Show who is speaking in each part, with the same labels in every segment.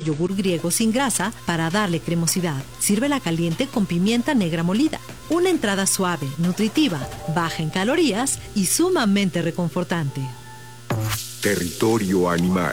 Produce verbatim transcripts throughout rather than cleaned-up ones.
Speaker 1: yogur griego sin grasa para darle cremosidad. Sírvela caliente con pimienta negra molida. Una entrada suave, nutritiva, baja en calorías y sumamente reconfortante.
Speaker 2: Territorio animal.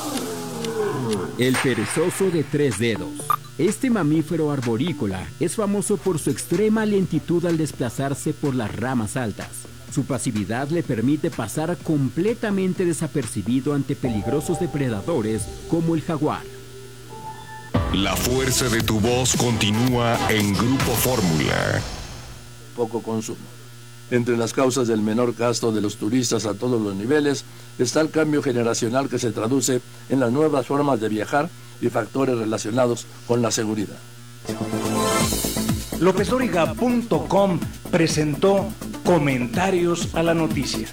Speaker 3: El perezoso de tres dedos. Este mamífero arborícola es famoso por su extrema lentitud al desplazarse por las ramas altas. Su pasividad le permite pasar completamente desapercibido ante peligrosos depredadores como el jaguar.
Speaker 2: La fuerza de tu voz continúa en Grupo Fórmula.
Speaker 4: Poco consumo. Entre las causas del menor gasto de los turistas a todos los niveles está el cambio generacional que se traduce en las nuevas formas de viajar y factores relacionados con la seguridad.
Speaker 5: López Dóriga punto com presentó Comentarios a la Noticia.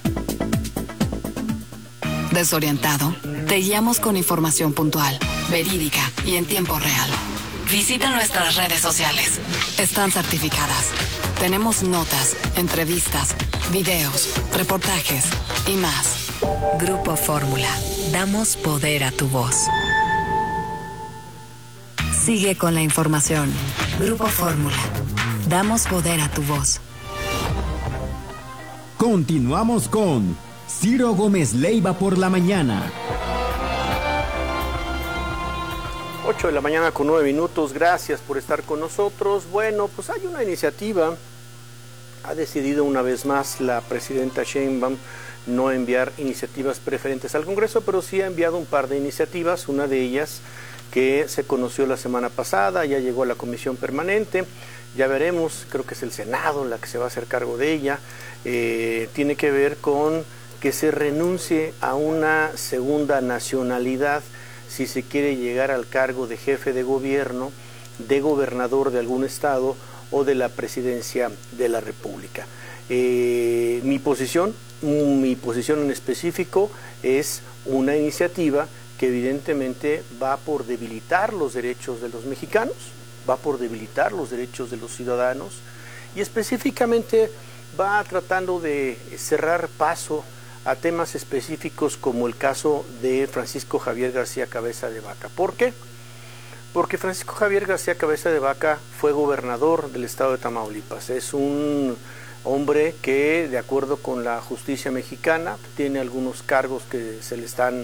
Speaker 6: Desorientado, te guiamos con información puntual, verídica y en tiempo real. Visita nuestras redes sociales. Están certificadas. Tenemos notas, entrevistas, videos, reportajes y más. Grupo Fórmula. Damos poder a tu voz. Sigue con la información. Grupo Fórmula. Damos poder a tu voz.
Speaker 3: Continuamos con Ciro Gómez Leiva por la mañana.
Speaker 7: ocho de la mañana con nueve minutos, gracias por estar con nosotros. Bueno, pues hay una iniciativa, ha decidido una vez más la presidenta Sheinbaum no enviar iniciativas preferentes al Congreso, pero sí ha enviado un par de iniciativas, una de ellas que se conoció la semana pasada, ya llegó a la comisión permanente, ya veremos, creo que es el Senado la que se va a hacer cargo de ella, eh, tiene que ver con que se renuncie a una segunda nacionalidad si se quiere llegar al cargo de jefe de gobierno, de gobernador de algún estado o de la presidencia de la República. Eh, mi posición, mi posición en específico es una iniciativa que evidentemente va por debilitar los derechos de los mexicanos, va por debilitar los derechos de los ciudadanos y específicamente va tratando de cerrar paso a temas específicos como el caso de Francisco Javier García Cabeza de Vaca. ¿Por qué? Porque Francisco Javier García Cabeza de Vaca fue gobernador del estado de Tamaulipas. Es un hombre que, de acuerdo con la justicia mexicana, tiene algunos cargos que se le están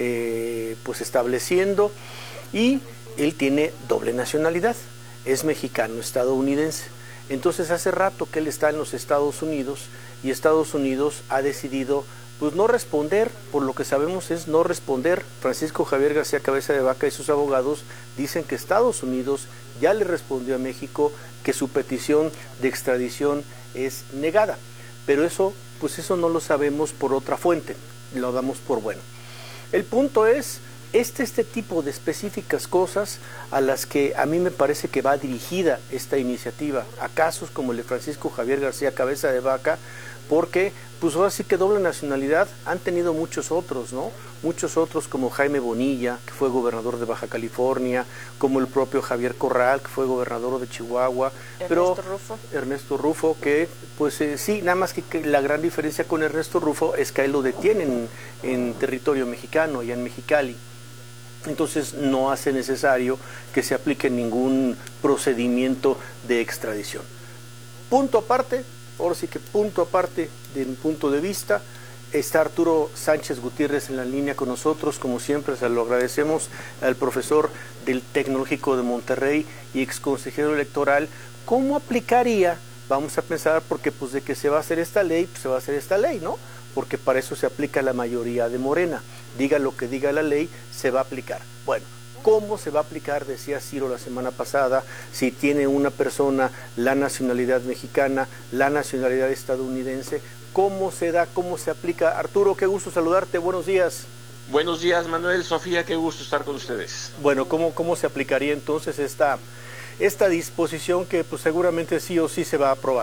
Speaker 7: eh, pues estableciendo y él tiene doble nacionalidad, es mexicano, estadounidense. Entonces hace rato que él está en los Estados Unidos y Estados Unidos ha decidido pues no responder, por lo que sabemos es no responder. Francisco Javier García Cabeza de Vaca y sus abogados dicen que Estados Unidos ya le respondió a México que su petición de extradición es negada, pero eso, pues eso no lo sabemos por otra fuente, lo damos por bueno. El punto es, este, este tipo de específicas cosas a las que a mí me parece que va dirigida esta iniciativa, a casos como el de Francisco Javier García Cabeza de Vaca, porque pues ahora sí que doble nacionalidad han tenido muchos otros, ¿no? Muchos otros como Jaime Bonilla, que fue gobernador de Baja California, como el propio Javier Corral, que fue gobernador de Chihuahua.
Speaker 8: Ernesto
Speaker 7: pero
Speaker 8: Rufo.
Speaker 7: Ernesto Rufo, que pues eh, sí, nada más que, que la gran diferencia con Ernesto Rufo es que a él lo detienen en territorio mexicano, allá en Mexicali. Entonces no hace necesario que se aplique ningún procedimiento de extradición. Punto aparte. Ahora sí que punto aparte de mi punto de vista, está Arturo Sánchez Gutiérrez en la línea con nosotros, como siempre se lo agradecemos al profesor del Tecnológico de Monterrey y ex consejero electoral. ¿Cómo aplicaría? Vamos a pensar, porque pues de que se va a hacer esta ley, pues se va a hacer esta ley, ¿no? Porque para eso se aplica la mayoría de Morena. Diga lo que diga la ley, se va a aplicar. Bueno, ¿cómo se va a aplicar? Decía Ciro la semana pasada, si tiene una persona la nacionalidad mexicana, la nacionalidad estadounidense, ¿cómo se da, cómo se aplica? Arturo, qué gusto saludarte, buenos días.
Speaker 9: Buenos días, Manuel, Sofía, qué gusto estar con ustedes.
Speaker 7: Bueno, ¿cómo, cómo se aplicaría entonces esta, esta disposición que pues seguramente sí o sí se va a aprobar?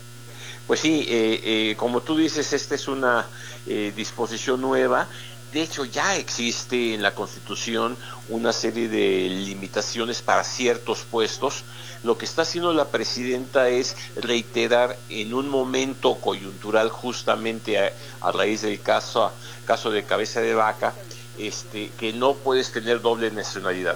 Speaker 9: Pues sí, eh, eh, como tú dices, esta es una eh, disposición nueva. De hecho, ya existe en la Constitución una serie de limitaciones para ciertos puestos. Lo que está haciendo la presidenta es reiterar en un momento coyuntural, justamente a, a raíz del caso, caso de Cabeza de Vaca, este, que no puedes tener doble nacionalidad.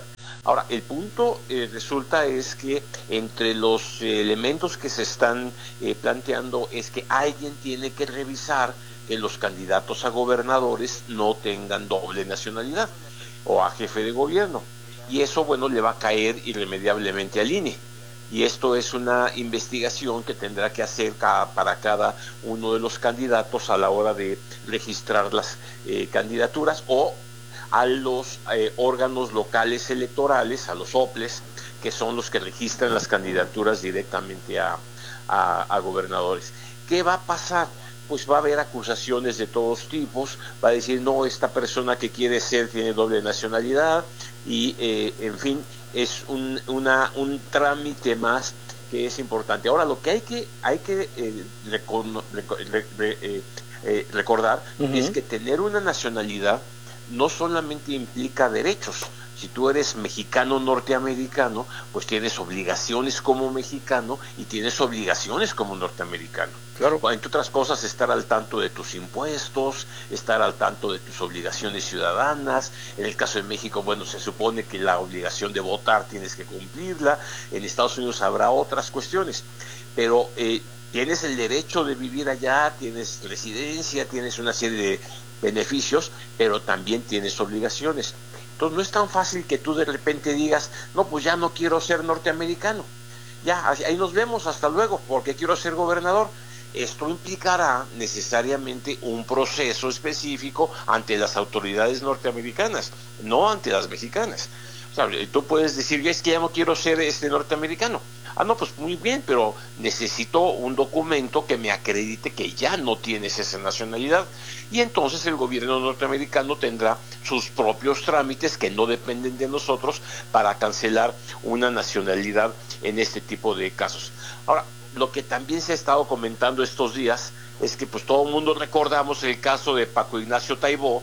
Speaker 9: Ahora, el punto eh, resulta es que entre los eh, elementos que se están eh, planteando es que alguien tiene que revisar que los candidatos a gobernadores no tengan doble nacionalidad o a jefe de gobierno. Y eso, bueno, le va a caer irremediablemente al I N E. Y esto es una investigación que tendrá que hacer cada, para cada uno de los candidatos a la hora de registrar las eh, candidaturas o a los eh, órganos locales electorales, a los O P L E S, que son los que registran las candidaturas directamente a, a, a gobernadores. ¿Qué va a pasar? Pues va a haber acusaciones de todos tipos, va a decir, no, esta persona que quiere ser tiene doble nacionalidad, y eh, en fin, es un, una, un trámite más que es importante. Ahora, lo que hay que, hay que eh, recon, recon, re, re, eh, eh, recordar uh-huh. es que tener una nacionalidad no solamente implica derechos. Si tú eres mexicano norteamericano, pues tienes obligaciones como mexicano y tienes obligaciones como norteamericano. Claro. Entre otras cosas, estar al tanto de tus impuestos, estar al tanto de tus obligaciones ciudadanas. En el caso de México, bueno, se supone que la obligación de votar tienes que cumplirla. En Estados Unidos habrá otras cuestiones. Pero eh, tienes el derecho de vivir allá, tienes residencia, tienes una serie de beneficios, pero también tienes obligaciones. Entonces no es tan fácil que tú de repente digas, no, pues ya no quiero ser norteamericano, ya, ahí nos vemos, hasta luego, porque quiero ser gobernador. Esto implicará necesariamente un proceso específico ante las autoridades norteamericanas, no ante las mexicanas. O sea, tú puedes decir, es que ya no quiero ser este norteamericano. Ah, no, pues muy bien, pero necesito un documento que me acredite que ya no tienes esa nacionalidad. Y entonces el gobierno norteamericano tendrá sus propios trámites que no dependen de nosotros para cancelar una nacionalidad en este tipo de casos. Ahora, lo que también se ha estado comentando estos días es que pues todo el mundo recordamos el caso de Paco Ignacio Taibó,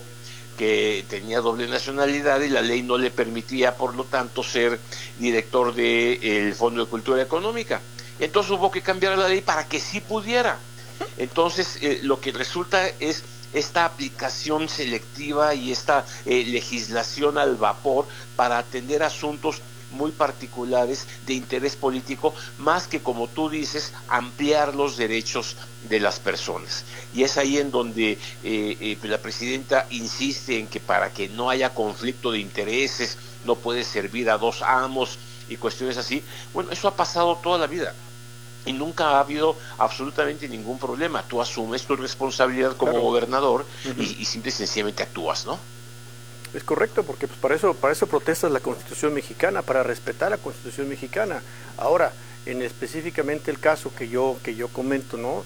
Speaker 9: que tenía doble nacionalidad y la ley no le permitía, por lo tanto, ser director del Fondo de Cultura Económica. Entonces hubo que cambiar la ley para que sí pudiera. Entonces, eh, lo que resulta es esta aplicación selectiva y esta eh, legislación al vapor para atender asuntos muy particulares de interés político, más que, como tú dices, ampliar los derechos de las personas. Y es ahí en donde eh, eh, la presidenta insiste en que para que no haya conflicto de intereses no puede servir a dos amos y cuestiones así. Bueno, eso ha pasado toda la vida y nunca ha habido absolutamente ningún problema. Tú asumes tu responsabilidad como claro. gobernador uh-huh. y, y simple y sencillamente actúas, ¿no?
Speaker 7: Es correcto, porque pues para eso para eso protestas la Constitución mexicana, para respetar la Constitución mexicana. Ahora, en específicamente el caso que yo que yo comento, ¿no?,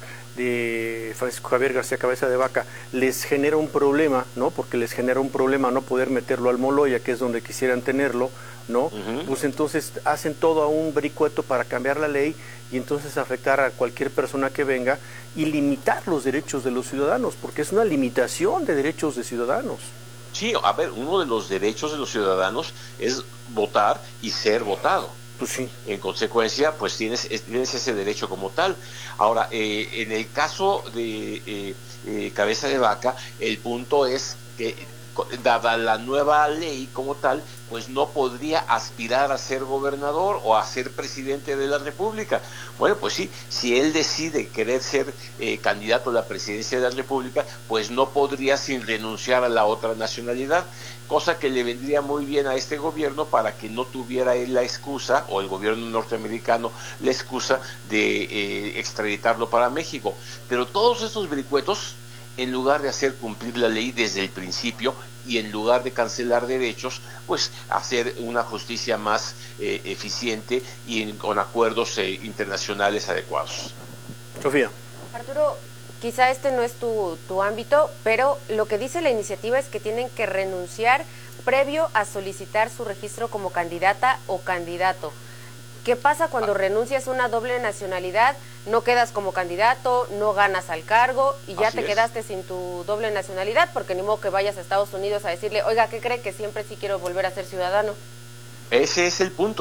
Speaker 7: de Francisco Javier García Cabeza de Vaca, les genera un problema, ¿no?, porque les genera un problema no poder meterlo al Moloya, que es donde quisieran tenerlo, ¿no? Uh-huh. Pues entonces hacen todo a un vericueto para cambiar la ley y entonces afectar a cualquier persona que venga y limitar los derechos de los ciudadanos, porque es una limitación de derechos de ciudadanos.
Speaker 9: Sí, a ver, uno de los derechos de los ciudadanos es votar y ser votado.
Speaker 7: Pues sí.
Speaker 9: En consecuencia, pues tienes, tienes ese derecho como tal. Ahora, eh, en el caso de eh, eh, Cabeza de Vaca, el punto es que, dada la nueva ley como tal, pues no podría aspirar a ser gobernador o a ser presidente de la República. Bueno, pues sí, si él decide querer ser eh, candidato a la presidencia de la República, pues no podría sin renunciar a la otra nacionalidad, cosa que le vendría muy bien a este gobierno para que no tuviera él la excusa, o el gobierno norteamericano la excusa de eh, extraditarlo para México. Pero todos estos vericuetos, en lugar de hacer cumplir la ley desde el principio y en lugar de cancelar derechos, pues hacer una justicia más eh, eficiente y en, con acuerdos eh, internacionales adecuados.
Speaker 7: Sofía.
Speaker 8: Arturo, quizá este no es tu, tu ámbito, pero lo que dice la iniciativa es que tienen que renunciar previo a solicitar su registro como candidata o candidato. ¿Qué pasa cuando ah. renuncias a una doble nacionalidad? No quedas como candidato, no ganas al cargo y ya Así te es. quedaste sin tu doble nacionalidad, porque ni modo que vayas a Estados Unidos a decirle, oiga, ¿qué cree? Que siempre sí quiero volver a ser ciudadano.
Speaker 9: Ese es el punto.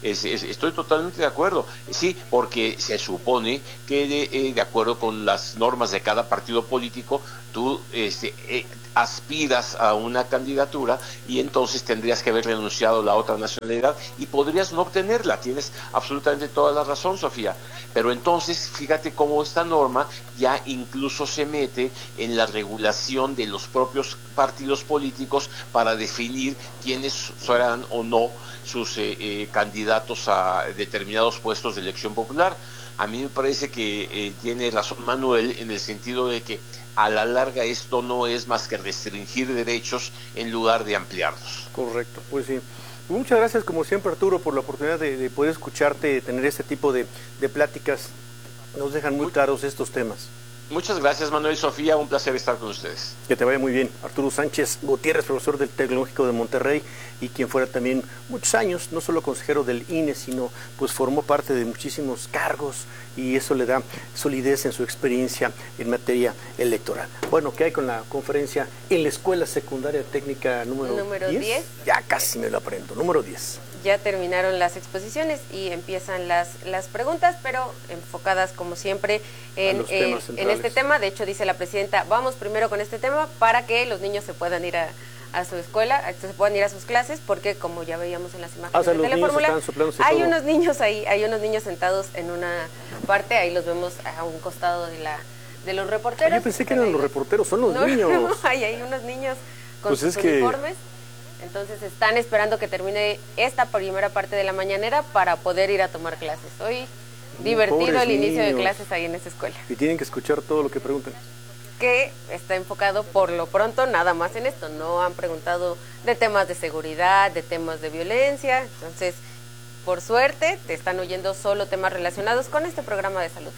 Speaker 9: Es, es, estoy totalmente de acuerdo. Sí, porque se supone que de, eh, de acuerdo con las normas de cada partido político, tú este, eh, aspiras a una candidatura y entonces tendrías que haber renunciado a la otra nacionalidad y podrías no obtenerla. Tienes absolutamente toda la razón, Sofía. Pero entonces, fíjate cómo esta norma ya incluso se mete en la regulación de los propios partidos políticos para definir quiénes serán o no sus eh, eh, candidatos a determinados puestos de elección popular. A mí me parece que eh, tiene razón Manuel en el sentido de que a la larga esto no es más que restringir derechos en lugar de ampliarlos.
Speaker 7: Correcto, pues sí. Muchas gracias como siempre, Arturo, por la oportunidad de, de poder escucharte, de tener este tipo de, de pláticas. Nos dejan muy claros estos temas.
Speaker 9: Muchas gracias, Manuel y Sofía, un placer estar con ustedes.
Speaker 7: Que te vaya muy bien. Arturo Sánchez Gutiérrez, profesor del Tecnológico de Monterrey y quien fuera también muchos años, no solo consejero del I N E, sino pues formó parte de muchísimos cargos y eso le da solidez en su experiencia en materia electoral. Bueno, ¿qué hay con la conferencia en la Escuela Secundaria Técnica número,
Speaker 8: número diez? diez?
Speaker 7: Ya casi me lo aprendo, número diez.
Speaker 8: Ya terminaron las exposiciones y empiezan las, las preguntas, pero enfocadas como siempre en, eh, en este tema. De hecho, dice la presidenta, vamos primero con este tema para que los niños se puedan ir a, a su escuela, se puedan ir a sus clases, porque como ya veíamos en las imágenes
Speaker 7: ah, o sea,
Speaker 8: de Telefórmula, hay
Speaker 7: todo.
Speaker 8: unos niños ahí, hay unos niños sentados en una parte, ahí los vemos a un costado de la de los reporteros.
Speaker 7: Ah, yo pensé que eran los reporteros, son los
Speaker 8: no,
Speaker 7: niños.
Speaker 8: No, hay, hay unos niños con
Speaker 7: pues
Speaker 8: sus
Speaker 7: es que...
Speaker 8: uniformes. Entonces están esperando que termine esta primera parte de la mañanera para poder ir a tomar clases. Hoy divertido el inicio de clases ahí en esa escuela.
Speaker 7: Y tienen que escuchar todo lo que preguntan.
Speaker 8: Que está enfocado por lo pronto nada más en esto. No han preguntado de temas de seguridad, de temas de violencia. Entonces, por suerte, te están oyendo solo temas relacionados con este programa de salud.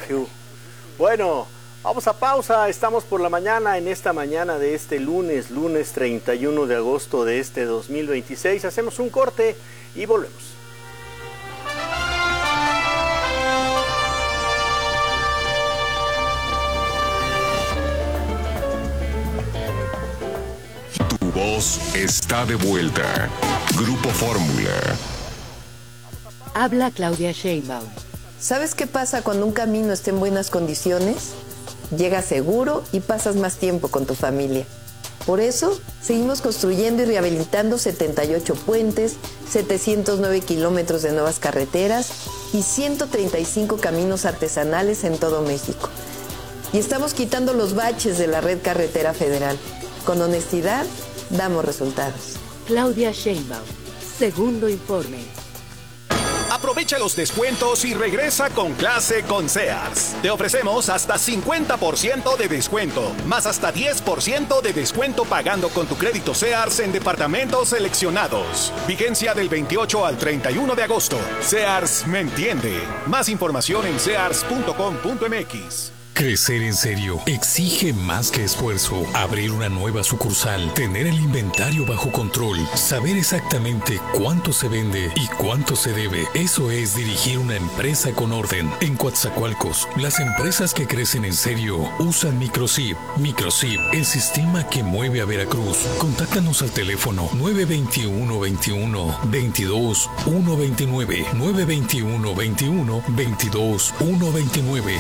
Speaker 7: Bueno, vamos a pausa, estamos por la mañana, en esta mañana de este lunes, lunes treinta y uno de agosto de este dos mil veintiséis. Hacemos un corte y volvemos.
Speaker 2: Tu voz está de vuelta. Grupo Fórmula.
Speaker 10: Habla Claudia Sheinbaum.
Speaker 11: ¿Sabes qué pasa cuando un camino está en buenas condiciones? Llegas seguro y pasas más tiempo con tu familia. Por eso, seguimos construyendo y rehabilitando setenta y ocho puentes, setecientos nueve kilómetros de nuevas carreteras y ciento treinta y cinco caminos artesanales en todo México. Y estamos quitando los baches de la red carretera federal. Con honestidad, damos resultados.
Speaker 10: Claudia Sheinbaum, segundo informe.
Speaker 12: Aprovecha los descuentos y regresa con clase con Sears. Te ofrecemos hasta cincuenta por ciento de descuento, más hasta diez por ciento de descuento pagando con tu crédito Sears en departamentos seleccionados. Vigencia del veintiocho al treinta y uno de agosto. Sears me entiende. Más información en sears punto com punto m x.
Speaker 13: Crecer en serio exige más que esfuerzo. Abrir una nueva sucursal, tener el inventario bajo control, saber exactamente cuánto se vende y cuánto se debe. Eso es dirigir una empresa con orden. En Coatzacoalcos, las empresas que crecen en serio usan Microsip. Microsip, el sistema que mueve a Veracruz. Contáctanos al teléfono nueve veintiuno veintiuno veintidós ciento veintinueve, nueve veintiuno veintiuno veintidós ciento veintinueve.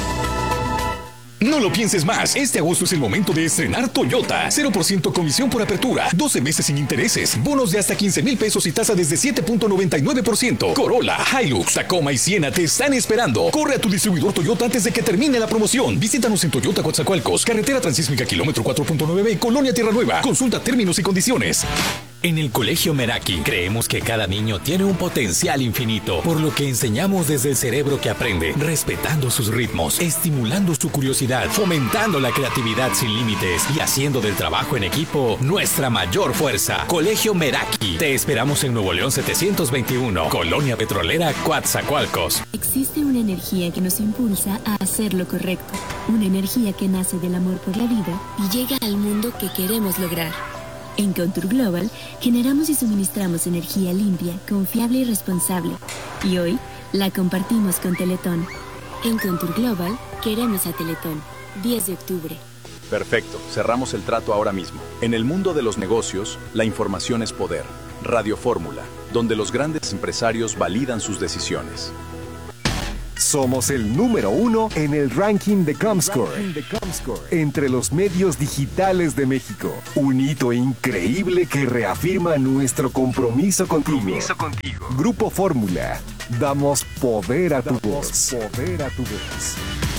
Speaker 14: No lo pienses más. Este agosto es el momento de estrenar Toyota. cero por ciento comisión por apertura. doce meses sin intereses. Bonos de hasta quince mil pesos y tasa desde siete punto noventa y nueve por ciento. Corolla, Hilux, Tacoma y Siena te están esperando. Corre a tu distribuidor Toyota antes de que termine la promoción. Visítanos en Toyota Coatzacoalcos, carretera transísmica kilómetro cuatro punto nueve B, Colonia Tierra Nueva. Consulta términos y condiciones.
Speaker 15: En el Colegio Meraki creemos que cada niño tiene un potencial infinito, por lo que enseñamos desde el cerebro que aprende, respetando sus ritmos, estimulando su curiosidad, fomentando la creatividad sin límites y haciendo del trabajo en equipo nuestra mayor fuerza. Colegio Meraki. Te esperamos en Nuevo León setecientos veintiuno, Colonia Petrolera, Coatzacoalcos.
Speaker 16: Existe una energía que nos impulsa a hacer lo correcto, una energía que nace del amor por la vida y llega al mundo que queremos lograr. En Contour Global generamos y suministramos energía limpia, confiable y responsable. Y hoy la compartimos con Teletón. En Contour Global queremos a Teletón. diez de octubre.
Speaker 17: Perfecto, cerramos el trato ahora mismo. En el mundo de los negocios, la información es poder. Radio Fórmula, donde los grandes empresarios validan sus decisiones.
Speaker 18: Somos el número uno en el ranking de Comscore, entre los medios digitales de México. Un hito increíble que reafirma nuestro compromiso contigo. Compromiso contigo. Grupo Fórmula, damos poder a tu voz. Poder a tu voz.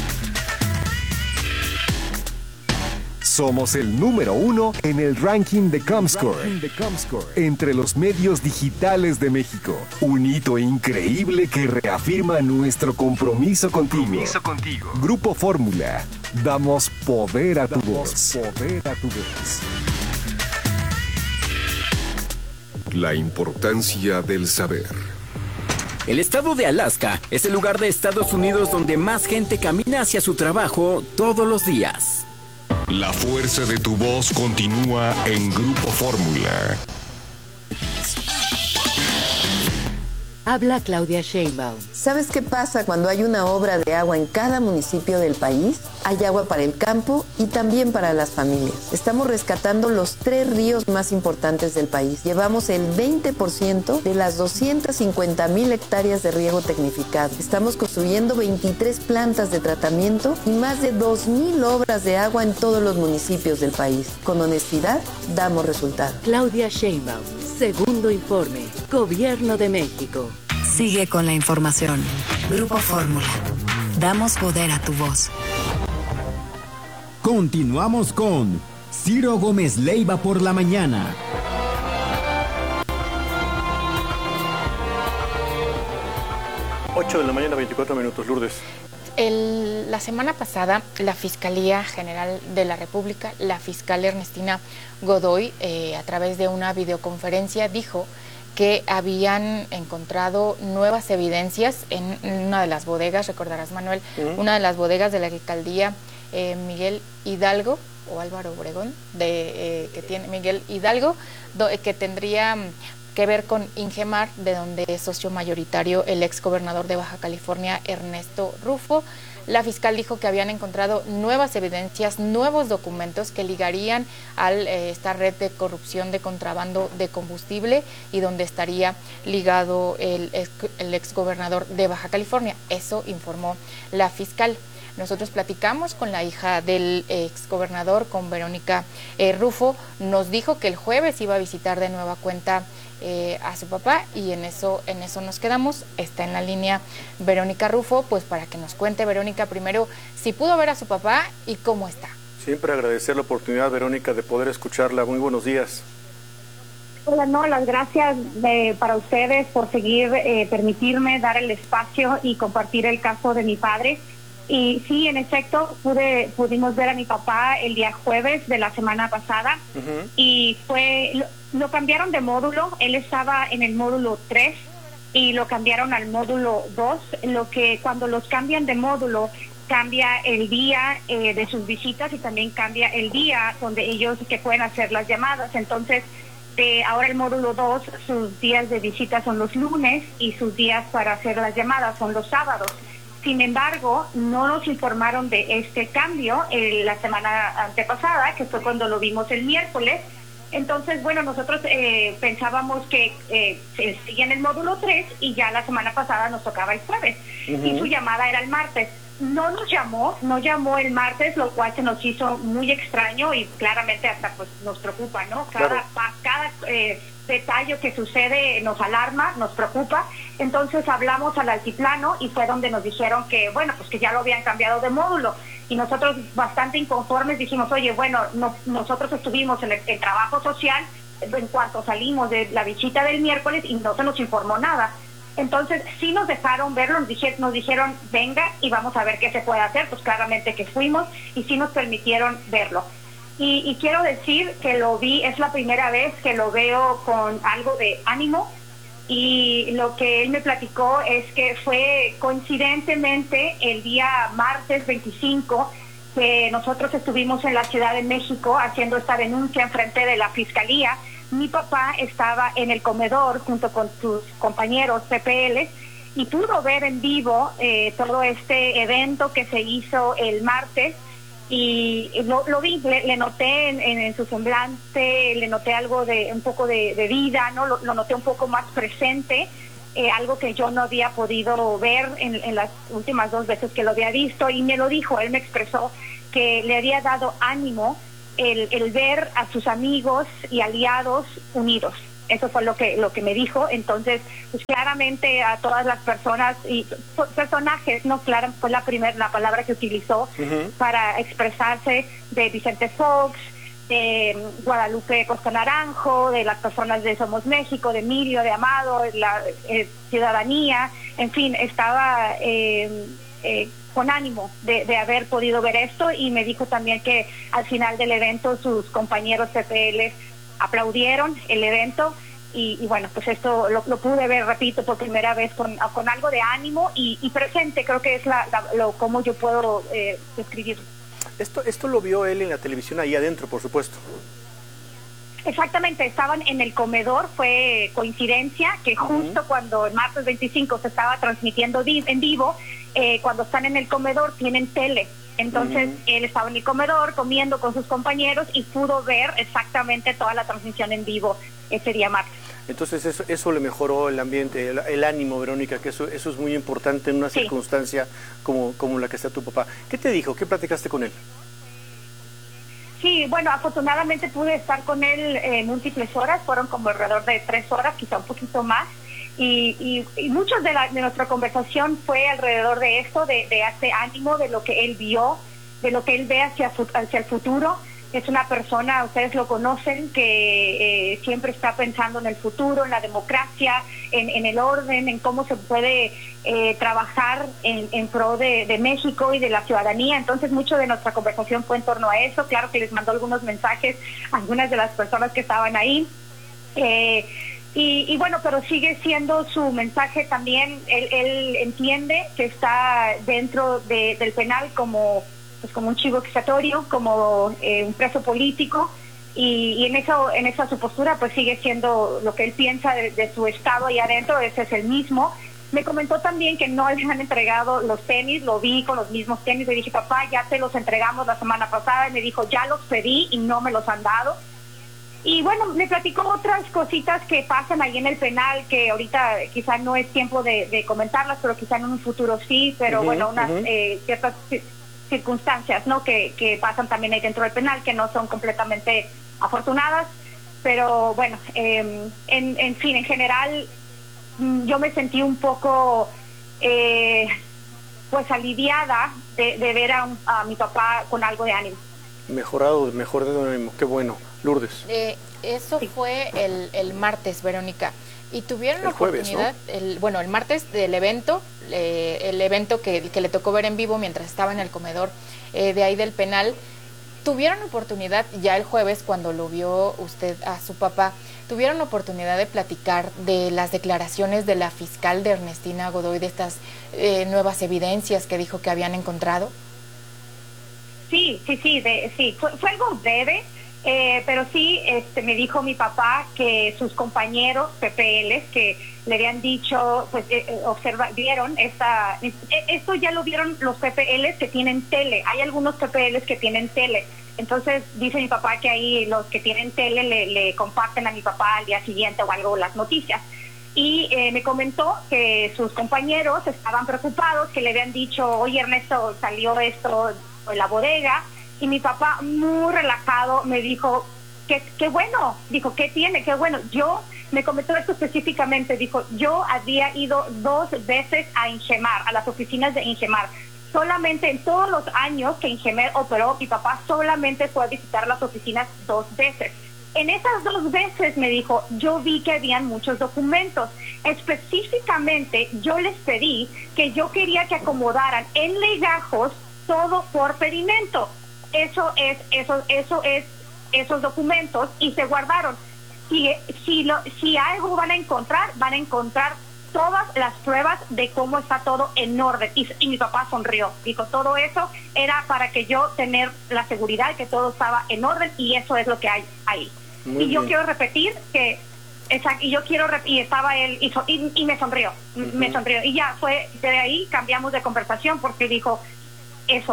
Speaker 18: Somos el número uno en el ranking de Comscore, entre los medios digitales de México. Un hito increíble que reafirma nuestro compromiso contigo. Compromiso contigo. Grupo Fórmula, damos poder a tu voz. Poder a tu voz.
Speaker 2: La importancia del saber.
Speaker 3: El estado de Alaska es el lugar de Estados Unidos donde más gente camina hacia su trabajo todos los días.
Speaker 2: La fuerza de tu voz continúa en Grupo Fórmula.
Speaker 10: Habla Claudia Sheinbaum.
Speaker 11: ¿Sabes qué pasa cuando hay una obra de agua en cada municipio del país? Hay agua para el campo y también para las familias. Estamos rescatando los tres ríos más importantes del país. Llevamos el veinte por ciento de las doscientas cincuenta mil hectáreas de riego tecnificado. Estamos construyendo veintitrés plantas de tratamiento y más de dos mil obras de agua en todos los municipios del país. Con honestidad, damos resultados.
Speaker 10: Claudia Sheinbaum, segundo informe, Gobierno de México.
Speaker 6: Sigue con la información. Grupo Fórmula. Damos poder a tu voz.
Speaker 3: Continuamos con Ciro Gómez Leiva por la mañana.
Speaker 7: ocho de la mañana, veinticuatro minutos, Lourdes.
Speaker 19: El, la semana pasada, la Fiscalía General de la República, la fiscal Ernestina Godoy, eh, a través de una videoconferencia, dijo que habían encontrado nuevas evidencias en una de las bodegas, recordarás, Manuel, uh-huh. una de las bodegas de la alcaldía eh, Miguel Hidalgo, o Álvaro Obregón, de, eh, que tiene Miguel Hidalgo, do, que tendría que ver con Ingemar, de donde es socio mayoritario el ex gobernador de Baja California, Ernesto Rufo. La fiscal dijo que habían encontrado nuevas evidencias, nuevos documentos que ligarían a eh, esta red de corrupción de contrabando de combustible y donde estaría ligado el, el exgobernador de Baja California. Eso informó la fiscal. Nosotros platicamos con la hija del exgobernador, con Verónica eh, Rufo. Nos dijo que el jueves iba a visitar de nueva cuenta Eh, a su papá y en eso en eso nos quedamos. Está en la línea Verónica Rufo, pues para que nos cuente, Verónica, primero si pudo ver a su papá y cómo está.
Speaker 7: Siempre agradecer la oportunidad, Verónica, de poder escucharla. Muy buenos días.
Speaker 20: Hola, no, las gracias de, para ustedes por seguir, eh, permitirme dar el espacio y compartir el caso de mi padre. Y sí, en efecto, pude pudimos ver a mi papá el día jueves de la semana pasada. Uh-huh. Y fue lo, lo cambiaron de módulo. Él estaba en el módulo tres y lo cambiaron al módulo dos. Lo que cuando los cambian de módulo cambia el día eh, de sus visitas y también cambia el día donde ellos que pueden hacer las llamadas. Entonces, eh, ahora el módulo dos, sus días de visita son los lunes y sus días para hacer las llamadas son los sábados. Sin embargo, no nos informaron de este cambio eh, la semana antepasada, que fue cuando lo vimos el miércoles. Entonces, bueno, nosotros eh, pensábamos que eh, seguía en el módulo tres y ya la semana pasada nos tocaba el jueves. Uh-huh. Y su llamada era el martes. No nos llamó, no llamó el martes, lo cual se nos hizo muy extraño y claramente hasta pues nos preocupa, ¿no? Cada, claro. pa, cada eh, detalle que sucede nos alarma, nos preocupa. Entonces hablamos al altiplano y fue donde nos dijeron que, bueno, pues que ya lo habían cambiado de módulo. Y nosotros bastante inconformes dijimos, oye, bueno, no, nosotros estuvimos en el, el trabajo social en cuanto salimos de la visita del miércoles y no se nos informó nada. Entonces sí nos dejaron verlo, nos dijeron, nos dijeron venga y vamos a ver qué se puede hacer. Pues claramente que fuimos y sí nos permitieron verlo. Y, y quiero decir que lo vi, es la primera vez que lo veo con algo de ánimo. Y lo que él me platicó es que fue coincidentemente el día martes veinticinco que nosotros estuvimos en la Ciudad de México haciendo esta denuncia en frente de la Fiscalía. Mi papá estaba en el comedor junto con sus compañeros P P L y pudo ver en vivo eh, todo este evento que se hizo el martes y lo, lo vi, le, le noté en, en, en su semblante, le noté algo de un poco de, de vida, no lo, lo noté un poco más presente, eh, algo que yo no había podido ver en, en las últimas dos veces que lo había visto, y me lo dijo, él me expresó que le había dado ánimo el, el ver a sus amigos y aliados unidos. Eso fue lo que lo que me dijo. Entonces, pues claramente a todas las personas y personajes, no, claro, fue la primera la palabra que utilizó uh-huh. para expresarse, de Vicente Fox, de Guadalupe Costa Naranjo, de las personas de Somos México, de Emilio, de Amado, la eh, ciudadanía, en fin, estaba eh, eh, con ánimo de, de haber podido ver esto, y me dijo también que al final del evento sus compañeros P P L aplaudieron el evento, y, y bueno, pues esto lo, lo pude ver, repito, por primera vez con, con algo de ánimo y, y presente. Creo que es la, la, lo cómo yo puedo eh, describirlo.
Speaker 7: Esto, esto lo vio él en la televisión ahí adentro, por supuesto.
Speaker 20: Exactamente, estaban en el comedor, fue coincidencia que justo uh-huh. cuando el martes veinticinco se estaba transmitiendo di- en vivo, eh, cuando están en el comedor tienen tele. Entonces uh-huh. él estaba en el comedor comiendo con sus compañeros y pudo ver exactamente toda la transmisión en vivo ese día martes.
Speaker 7: Entonces eso, eso le mejoró el ambiente, el, el ánimo, Verónica, que eso, eso es muy importante en una sí. circunstancia como, como la que está tu papá. ¿Qué te dijo? ¿Qué platicaste con él?
Speaker 20: Sí, bueno, afortunadamente pude estar con él eh, múltiples horas, fueron como alrededor de tres horas, quizá un poquito más. Y, y, y mucho de, la, de nuestra conversación fue alrededor de esto, de, de ese ánimo, de lo que él vio, de lo que él ve hacia, hacia el futuro. Es una persona, ustedes lo conocen, que eh, siempre está pensando en el futuro, en la democracia, en, en el orden, en cómo se puede eh, trabajar en, en pro de, de México y de la ciudadanía. Entonces mucho de nuestra conversación fue en torno a eso. Claro que les mandó algunos mensajes a algunas de las personas que estaban ahí. Eh, Y, y bueno, pero sigue siendo su mensaje también. Él, él entiende que está dentro de, del penal como, pues como un chivo expiatorio, como eh, un preso político, y, y en eso, en esa su postura, pues sigue siendo lo que él piensa de, de su estado ahí adentro. Ese es el mismo. Me comentó también que no le han entregado los tenis, lo vi con los mismos tenis. Le dije, papá, ya te los entregamos la semana pasada. Y me dijo, ya los pedí y no me los han dado. Y bueno, me platicó otras cositas que pasan ahí en el penal, que ahorita quizá no es tiempo de, de comentarlas, pero quizá en un futuro sí, pero uh-huh, bueno, unas uh-huh. eh, ciertas circunstancias, ¿no? Que, que pasan también ahí dentro del penal, que no son completamente afortunadas, pero bueno, eh, en, en fin, en general, yo me sentí un poco, eh, pues aliviada de, de ver a, un, a mi papá con algo de ánimo.
Speaker 7: Mejorado, mejor de ánimo, qué bueno. Lourdes.
Speaker 19: Eh, eso sí. fue el, el martes, Verónica. Y tuvieron la oportunidad,
Speaker 7: jueves, ¿no?
Speaker 19: el, bueno, el martes del evento, eh, el evento que, que le tocó ver en vivo mientras estaba en el comedor eh, de ahí del penal. Tuvieron oportunidad ya el jueves, cuando lo vio usted a su papá, tuvieron oportunidad de platicar de las declaraciones de la fiscal de Ernestina Godoy, de estas eh, nuevas evidencias que dijo que habían encontrado.
Speaker 20: Sí, sí, sí, de, sí, fue, fue algo breve. Eh, pero sí, este, me dijo mi papá que sus compañeros P P L que le habían dicho, pues eh, observa, vieron esta, eh, esto ya lo vieron los P P L que tienen tele. Hay algunos P P L que tienen tele. Entonces dice mi papá que ahí los que tienen tele le, le comparten a mi papá al día siguiente o algo las noticias. Y eh, me comentó que sus compañeros estaban preocupados, que le habían dicho, oye Ernesto, salió esto en la bodega. Y mi papá, muy relajado, me dijo, qué, qué bueno, dijo, ¿qué tiene? Qué bueno. Yo, me comentó esto específicamente, dijo, yo había ido dos veces a Ingemar, a las oficinas de Ingemar. Solamente en todos los años que Ingemar operó, mi papá solamente fue a visitar las oficinas dos veces. En esas dos veces, me dijo, yo vi que habían muchos documentos. Específicamente, yo les pedí que yo quería que acomodaran en legajos todo por pedimento. Eso es, eso, eso es, esos documentos y se guardaron. Si, si, lo, si algo van a encontrar, van a encontrar todas las pruebas de cómo está todo en orden. Y, y mi papá sonrió. Dijo, todo eso era para que yo tener la seguridad que todo estaba en orden y eso es lo que hay ahí. Muy y bien. Yo quiero repetir que, exacto, y yo quiero, y estaba él, y, y, y me sonrió, uh-huh. me sonrió. Y ya fue, de ahí cambiamos de conversación porque dijo, eso es.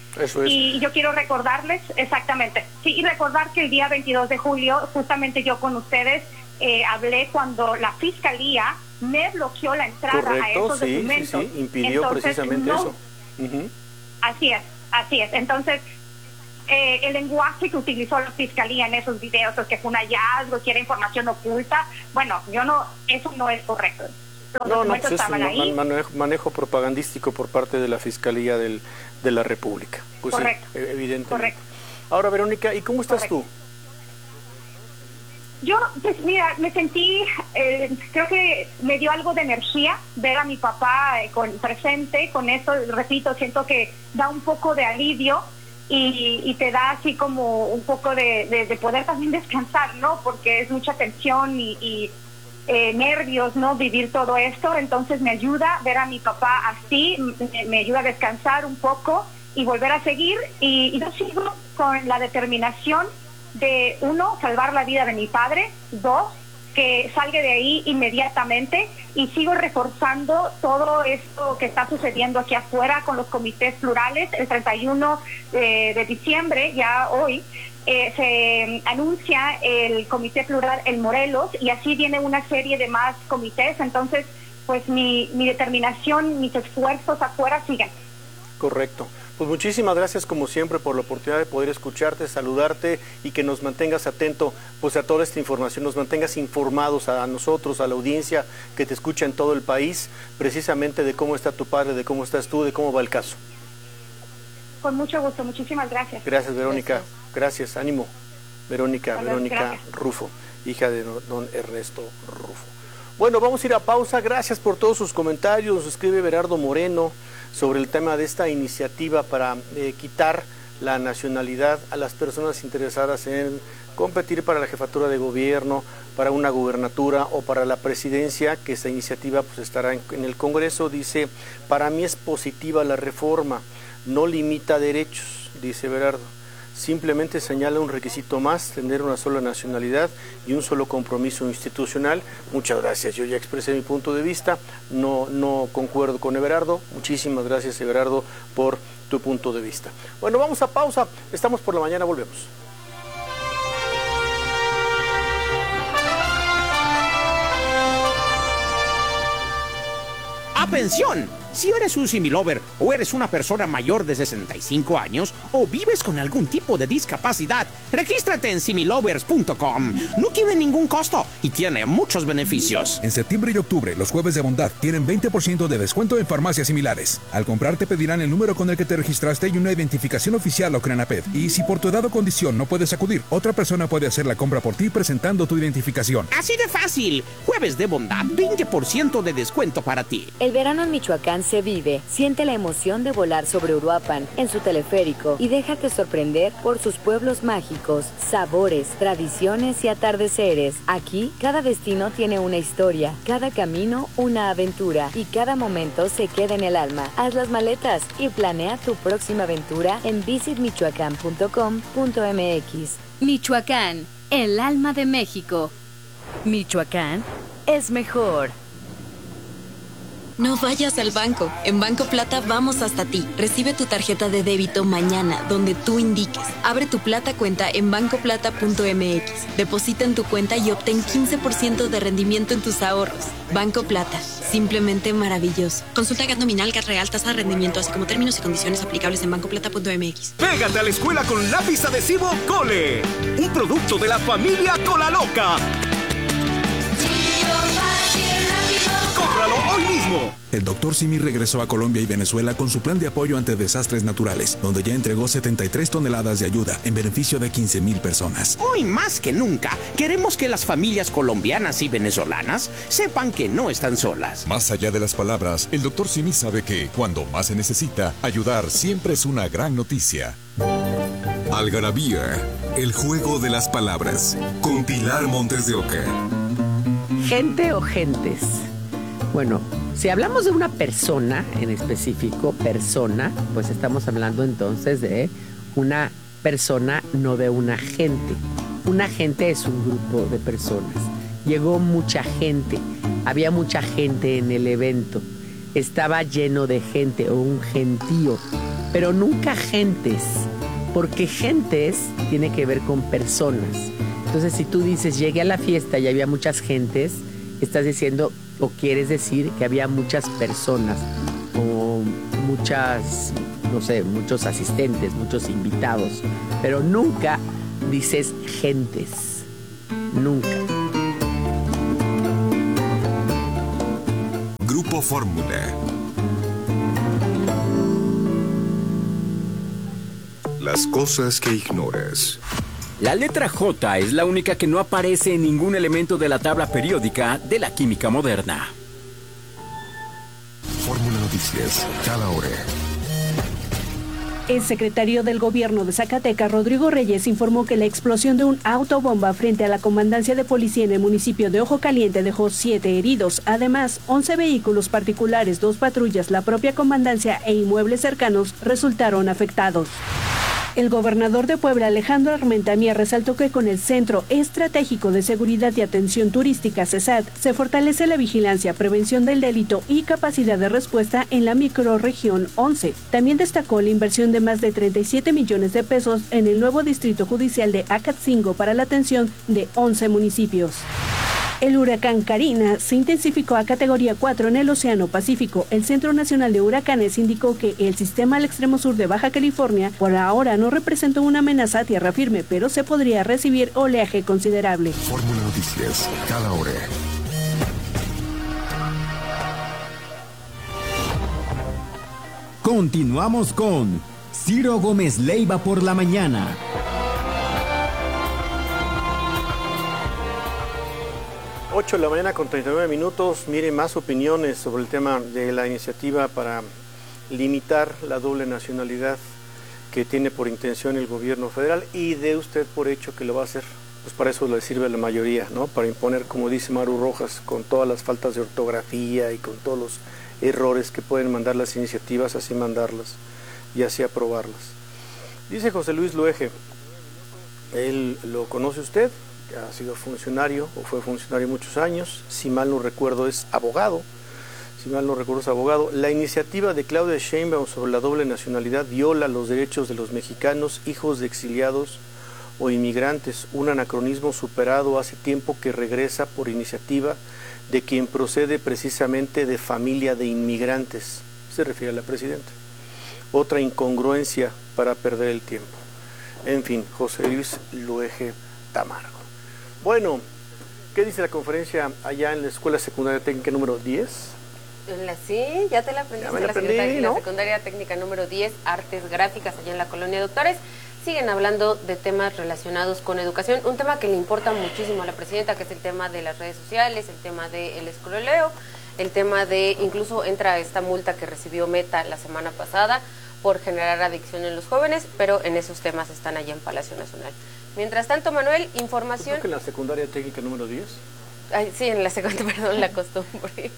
Speaker 7: Eso es.
Speaker 20: Y yo quiero recordarles, exactamente, sí, y recordar que el día veintidós de julio, justamente yo con ustedes eh, hablé cuando la Fiscalía me bloqueó la entrada
Speaker 7: Correcto,
Speaker 20: a esos
Speaker 7: sí,
Speaker 20: documentos.
Speaker 7: sí, sí, impidió
Speaker 20: Entonces,
Speaker 7: precisamente
Speaker 20: no,
Speaker 7: eso. Uh-huh.
Speaker 20: Así es, así es. Entonces, eh, el lenguaje que utilizó la Fiscalía en esos videos, es que fue un hallazgo, que era información oculta, bueno, yo no, eso no es correcto. Los
Speaker 7: No, no,
Speaker 20: documentos
Speaker 7: pues es
Speaker 20: estaban
Speaker 7: un
Speaker 20: ahí.
Speaker 7: manejo, manejo propagandístico por parte de la Fiscalía del, de la República. Pues
Speaker 20: Correcto.
Speaker 7: Sí, evidentemente.
Speaker 20: Correcto.
Speaker 7: Ahora, Verónica, ¿y cómo estás
Speaker 20: Correcto.
Speaker 7: tú?
Speaker 20: Yo, pues mira, me sentí, eh, creo que me dio algo de energía ver a mi papá eh, con, presente, con esto, repito, siento que da un poco de alivio y, y te da así como un poco de, de, de poder también descansar, ¿no? Porque es mucha tensión y, y eh, nervios, ¿no? Vivir todo esto, entonces me ayuda ver a mi papá así, me, me ayuda a descansar un poco y volver a seguir y, y yo sigo con la determinación de, uno, salvar la vida de mi padre, dos, que salga de ahí inmediatamente y sigo reforzando todo esto que está sucediendo aquí afuera con los comités plurales. El treinta y uno de, de diciembre, ya hoy, eh, se anuncia el comité plural en Morelos y así viene una serie de más comités, entonces pues mi, mi determinación, mis esfuerzos afuera siguen.
Speaker 7: Correcto. Pues muchísimas gracias como siempre por la oportunidad de poder escucharte, saludarte y que nos mantengas atento pues a toda esta información, nos mantengas informados a nosotros, a la audiencia que te escucha en todo el país, precisamente de cómo está tu padre, de cómo estás tú, de cómo va el caso.
Speaker 20: Con mucho gusto, muchísimas gracias.
Speaker 7: Gracias, Verónica. Gracias, gracias. Ánimo. Verónica,
Speaker 20: Salud,
Speaker 7: Verónica
Speaker 20: gracias.
Speaker 7: Rufo, hija de don Ernesto Rufo. Bueno, vamos a ir a pausa. Gracias por todos sus comentarios. Nos escribe Berardo Moreno sobre el tema de esta iniciativa para eh, quitar la nacionalidad a las personas interesadas en competir para la jefatura de gobierno, para una gubernatura o para la presidencia, que esta iniciativa pues estará en, en el Congreso. Dice, para mí es positiva la reforma, no limita derechos, dice Berardo. Simplemente señala un requisito más, tener una sola nacionalidad y un solo compromiso institucional. Muchas gracias, yo ya expresé mi punto de vista, no, no concuerdo con Everardo. Muchísimas gracias, Everardo, por tu punto de vista. Bueno, vamos a pausa, estamos por la mañana, volvemos.
Speaker 21: ¡Atención! Si eres un similover o eres una persona mayor de sesenta y cinco años o vives con algún tipo de discapacidad, regístrate en similovers punto com. No tiene ningún costo y tiene muchos beneficios.
Speaker 22: En septiembre y octubre, los jueves de bondad tienen veinte por ciento de descuento en farmacias similares. Al comprar te pedirán el número con el que te registraste y una identificación oficial o CRENAPED. Y si por tu edad o condición no puedes acudir, otra persona puede hacer la compra por ti presentando tu identificación.
Speaker 21: Así de fácil. Jueves de bondad, veinte por ciento de descuento para ti.
Speaker 23: El verano en Michoacán se vive. Siente la emoción de volar sobre Uruapan en su teleférico y déjate sorprender por sus pueblos mágicos, sabores, tradiciones y atardeceres. Aquí, cada destino tiene una historia, cada camino una aventura y cada momento se queda en el alma. Haz las maletas y planea tu próxima aventura en visit michoacán punto com punto m x.
Speaker 16: Michoacán, el alma de México.
Speaker 23: Michoacán es mejor.
Speaker 24: No vayas al banco. En Banco Plata vamos hasta ti. Recibe tu tarjeta de débito mañana, donde tú indiques. Abre tu Plata cuenta en banco plata punto m x. Deposita en tu cuenta y obtén quince por ciento de rendimiento en tus ahorros. Banco Plata. Simplemente maravilloso. Consulta G A T nominal, G A T real, tasa de rendimiento, así como términos y condiciones aplicables en banco plata punto m x.
Speaker 12: Pégate a la escuela con lápiz adhesivo Cole. Un producto de la familia Cola Loca. ¡Cómpralo hoy mismo!
Speaker 22: El doctor Simi regresó a Colombia y Venezuela con su plan de apoyo ante desastres naturales, donde ya entregó setenta y tres toneladas de ayuda en beneficio de quince mil personas.
Speaker 21: Hoy más que nunca, queremos que las familias colombianas y venezolanas sepan que no están solas.
Speaker 25: Más allá de las palabras, el doctor Simi sabe que, cuando más se necesita, ayudar siempre es una gran noticia.
Speaker 2: Algarabía, el juego de las palabras, con Pilar Montes de Oca.
Speaker 26: ¿Gente o gentes? Bueno, si hablamos de una persona en específico, persona, pues estamos hablando entonces de una persona, no de una gente. Una gente es un grupo de personas. Llegó mucha gente, había mucha gente en el evento. Estaba lleno de gente o un gentío. pero nunca gentes, porque gentes tiene que ver con personas. Entonces, si tú dices, llegué a la fiesta y había muchas gentes, estás diciendo o quieres decir que había muchas personas o muchas, no sé, muchos asistentes, muchos invitados, pero nunca dices gentes, nunca.
Speaker 2: Grupo Fórmula. Las cosas que ignoras.
Speaker 3: La letra J es la única que no aparece en ningún elemento de la tabla periódica de la química moderna.
Speaker 2: Fórmula Noticias, cada hora.
Speaker 1: El secretario del Gobierno de Zacatecas, Rodrigo Reyes, informó que la explosión de un autobomba frente a la comandancia de policía en el municipio de Ojo Caliente dejó siete heridos. Además, once vehículos particulares, dos patrullas, la propia comandancia e inmuebles cercanos resultaron afectados. El gobernador de Puebla, Alejandro Armenta Mier, resaltó que con el Centro Estratégico de Seguridad y Atención Turística, CESAT, se fortalece la vigilancia, prevención del delito y capacidad de respuesta en la microrregión once. También destacó la inversión de más de treinta y siete millones de pesos en el nuevo distrito judicial de Acatzingo para la atención de once municipios. El huracán Karina se intensificó a categoría cuatro en el Océano Pacífico. El Centro Nacional de Huracanes indicó que el sistema al extremo sur de Baja California por ahora no representa una amenaza a tierra firme, pero se podría recibir oleaje considerable.
Speaker 2: Fórmula Noticias, cada hora.
Speaker 3: Continuamos con Ciro Gómez Leiva por la mañana.
Speaker 7: ocho de la mañana con treinta y nueve minutos. Mire, más opiniones sobre el tema de la iniciativa para limitar la doble nacionalidad que tiene por intención el gobierno federal, y dé usted por hecho que lo va a hacer. Pues para eso le sirve a la mayoría, ¿no? Para imponer, como dice Maru Rojas, con todas las faltas de ortografía y con todos los errores que pueden mandar las iniciativas, así mandarlas y así aprobarlas. Dice José Luis Luege, él lo conoce usted, ha sido funcionario o fue funcionario muchos años, si mal no recuerdo es abogado, si mal no recuerdo es abogado. La iniciativa de Claudia Sheinbaum sobre la doble nacionalidad viola los derechos de los mexicanos, hijos de exiliados o inmigrantes, un anacronismo superado hace tiempo que regresa por iniciativa de quien procede precisamente de familia de inmigrantes, se refiere a la presidenta. Otra incongruencia para perder el tiempo. En fin, José Luis Luege Tamargo. Bueno, ¿qué dice la conferencia allá en la Escuela Secundaria Técnica número diez?
Speaker 4: La, sí, ya te la aprendiste,
Speaker 7: la,
Speaker 4: la,
Speaker 7: aprendí, ¿no?
Speaker 4: la Secundaria Técnica número diez, Artes Gráficas, allá en la Colonia Doctores. Siguen hablando de temas relacionados con educación, un tema que le importa muchísimo a la presidenta, que es el tema de las redes sociales, el tema del escroleo, el tema de, incluso entra esta multa que recibió Meta la semana pasada por generar adicción en los jóvenes, pero en esos temas están allá en Palacio Nacional. Mientras tanto, Manuel, información...
Speaker 7: ¿Creo que en la secundaria técnica número diez?
Speaker 4: Ay, sí, en la secundaria, perdón, la costumbre.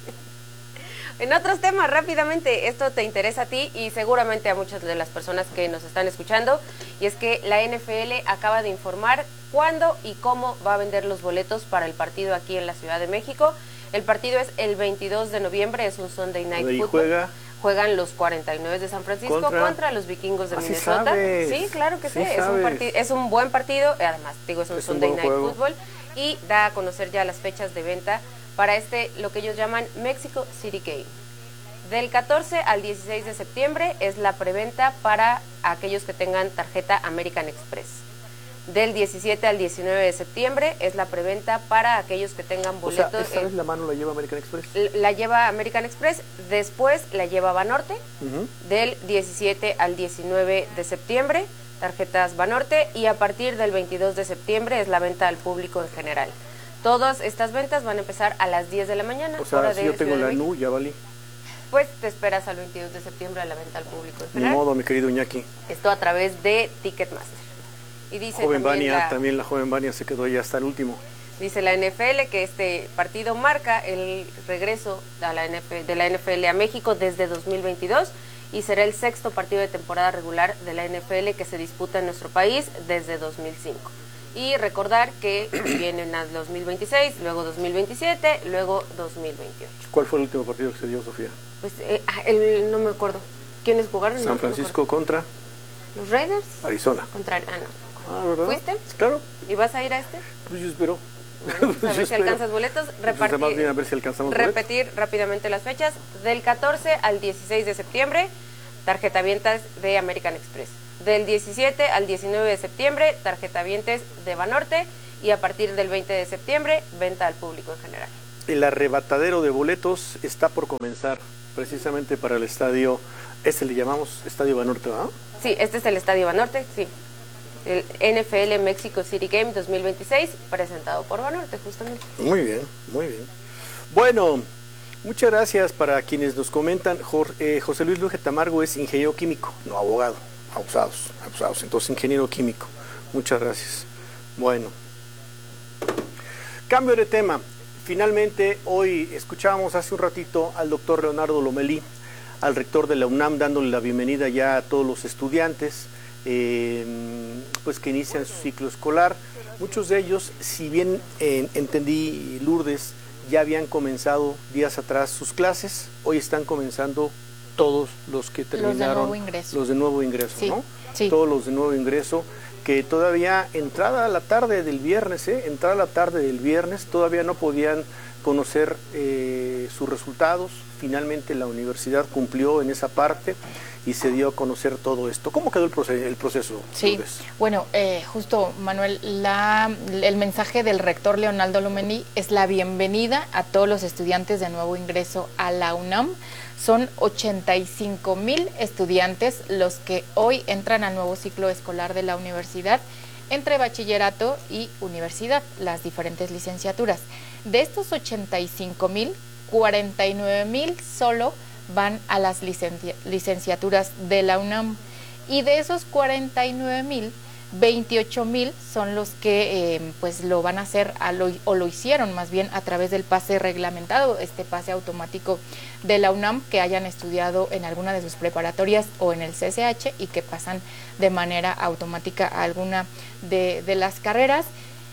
Speaker 4: En otros temas, rápidamente, esto te interesa a ti y seguramente a muchas de las personas que nos están escuchando, y es que la N F L acaba de informar cuándo y cómo va a vender los boletos para el partido aquí en la Ciudad de México. El partido es el veintidós de noviembre, es un Sunday Night Football.
Speaker 7: Juega?
Speaker 4: Juegan los cuarenta y nueve de San Francisco contra, contra los vikingos de
Speaker 7: Así
Speaker 4: Minnesota.
Speaker 7: Sabes.
Speaker 4: Sí, claro que
Speaker 7: sí,
Speaker 4: sí, es un, es un buen partido, además, digo, es un
Speaker 7: es
Speaker 4: Sunday
Speaker 7: un
Speaker 4: Night
Speaker 7: juego.
Speaker 4: Football, y da a conocer ya las fechas de venta para este, lo que ellos llaman Mexico City Game. Del catorce al dieciséis de septiembre es la preventa para aquellos que tengan tarjeta American Express. Del diecisiete al diecinueve de septiembre es la preventa para aquellos que tengan boletos.
Speaker 7: O sea, ¿esta vez la mano la lleva American Express?
Speaker 4: La lleva American Express, después la lleva Banorte,
Speaker 7: uh-huh.
Speaker 4: del diecisiete al diecinueve de septiembre, tarjetas Banorte, y a partir del veintidós de septiembre es la venta al público en general. Todas estas ventas van a empezar a las diez de la mañana.
Speaker 7: O sea,
Speaker 4: hora
Speaker 7: si
Speaker 4: de
Speaker 7: yo tengo
Speaker 4: Ciudad
Speaker 7: la
Speaker 4: de
Speaker 7: N U, ya valí.
Speaker 4: Pues te esperas al veintidós de septiembre a la venta al público en
Speaker 7: Ni
Speaker 4: general.
Speaker 7: modo, mi querido Iñaki.
Speaker 4: Esto a través de Ticketmaster. Y dice
Speaker 7: joven
Speaker 4: también,
Speaker 7: Vania,
Speaker 4: la,
Speaker 7: también la joven Vania se quedó ya hasta el último.
Speaker 4: Dice la N F L que este partido marca el regreso a la N F L, de la N F L a México desde dos mil veintidós y será el sexto partido de temporada regular de la N F L que se disputa en nuestro país desde dos mil cinco. Y recordar que vienen a dos mil veintiséis, luego dos mil veintisiete, luego dos mil veintiocho.
Speaker 7: ¿Cuál fue el último partido que se dio, Sofía?
Speaker 4: Pues eh, el, no me acuerdo. ¿Quiénes jugaron?
Speaker 7: San Francisco contra
Speaker 4: los Raiders.
Speaker 7: Arizona.
Speaker 4: Contra, ah, no.
Speaker 7: Ah, ¿verdad?
Speaker 4: ¿Fuiste?
Speaker 7: Claro.
Speaker 4: ¿Y vas a ir a este?
Speaker 7: Pues yo espero.
Speaker 4: Bueno, pues a ver si alcanzas boletos. Repartir,
Speaker 7: pues bien a ver si alcanzamos
Speaker 4: repetir
Speaker 7: boletos.
Speaker 4: rápidamente las fechas. Del catorce al dieciséis de septiembre, tarjetavientas de American Express. Del diecisiete al diecinueve de septiembre, tarjetavientes de Banorte. Y a partir del veinte de septiembre, venta al público en general.
Speaker 7: El arrebatadero de boletos está por comenzar, precisamente para el estadio, este le llamamos Estadio Banorte, ¿verdad?
Speaker 4: Sí, este es el Estadio Banorte, sí. El N F L Mexico City Game dos mil veintiséis, presentado por Banorte, justamente.
Speaker 7: Muy bien, muy bien. Bueno, muchas gracias para quienes nos comentan. Jorge, eh, José Luis Luque Tamargo es ingeniero químico, no abogado, abusados, abusados, entonces ingeniero químico. Muchas gracias. Bueno, cambio de tema. Finalmente, hoy escuchábamos hace un ratito al doctor Leonardo Lomelí, al rector de la UNAM, dándole la bienvenida ya a todos los estudiantes eh, pues que inician su ciclo escolar. Muchos de ellos, si bien eh, entendí, Lourdes, ya habían comenzado días atrás sus clases, hoy están comenzando todos los que terminaron. Los de nuevo ingreso. Los de nuevo ingreso, sí, ¿no? Sí. Todos los de nuevo ingreso, que todavía entrada a la tarde del viernes, ¿eh? entrada a la tarde del viernes, todavía no podían conocer eh, sus resultados. Finalmente la universidad cumplió en esa parte y se dio a conocer todo esto. ¿Cómo quedó el proceso? El proceso
Speaker 19: sí, bueno, eh, justo, Manuel, la, el mensaje del rector Leonardo Lomelí es la bienvenida a todos los estudiantes de nuevo ingreso a la UNAM. Son ochenta y cinco mil estudiantes los que hoy entran al nuevo ciclo escolar de la universidad, entre bachillerato y universidad, las diferentes licenciaturas. De estos ochenta y cinco mil, cuarenta y nueve mil solo van a las licenci licenciaturas de la UNAM, y de esos cuarenta y nueve mil, veintiocho mil son los que eh, pues lo van a hacer a lo, o lo hicieron más bien a través del pase reglamentado, este pase automático de la UNAM, que hayan estudiado en alguna de sus preparatorias o en el C C H y que pasan de manera automática a alguna de, de las carreras.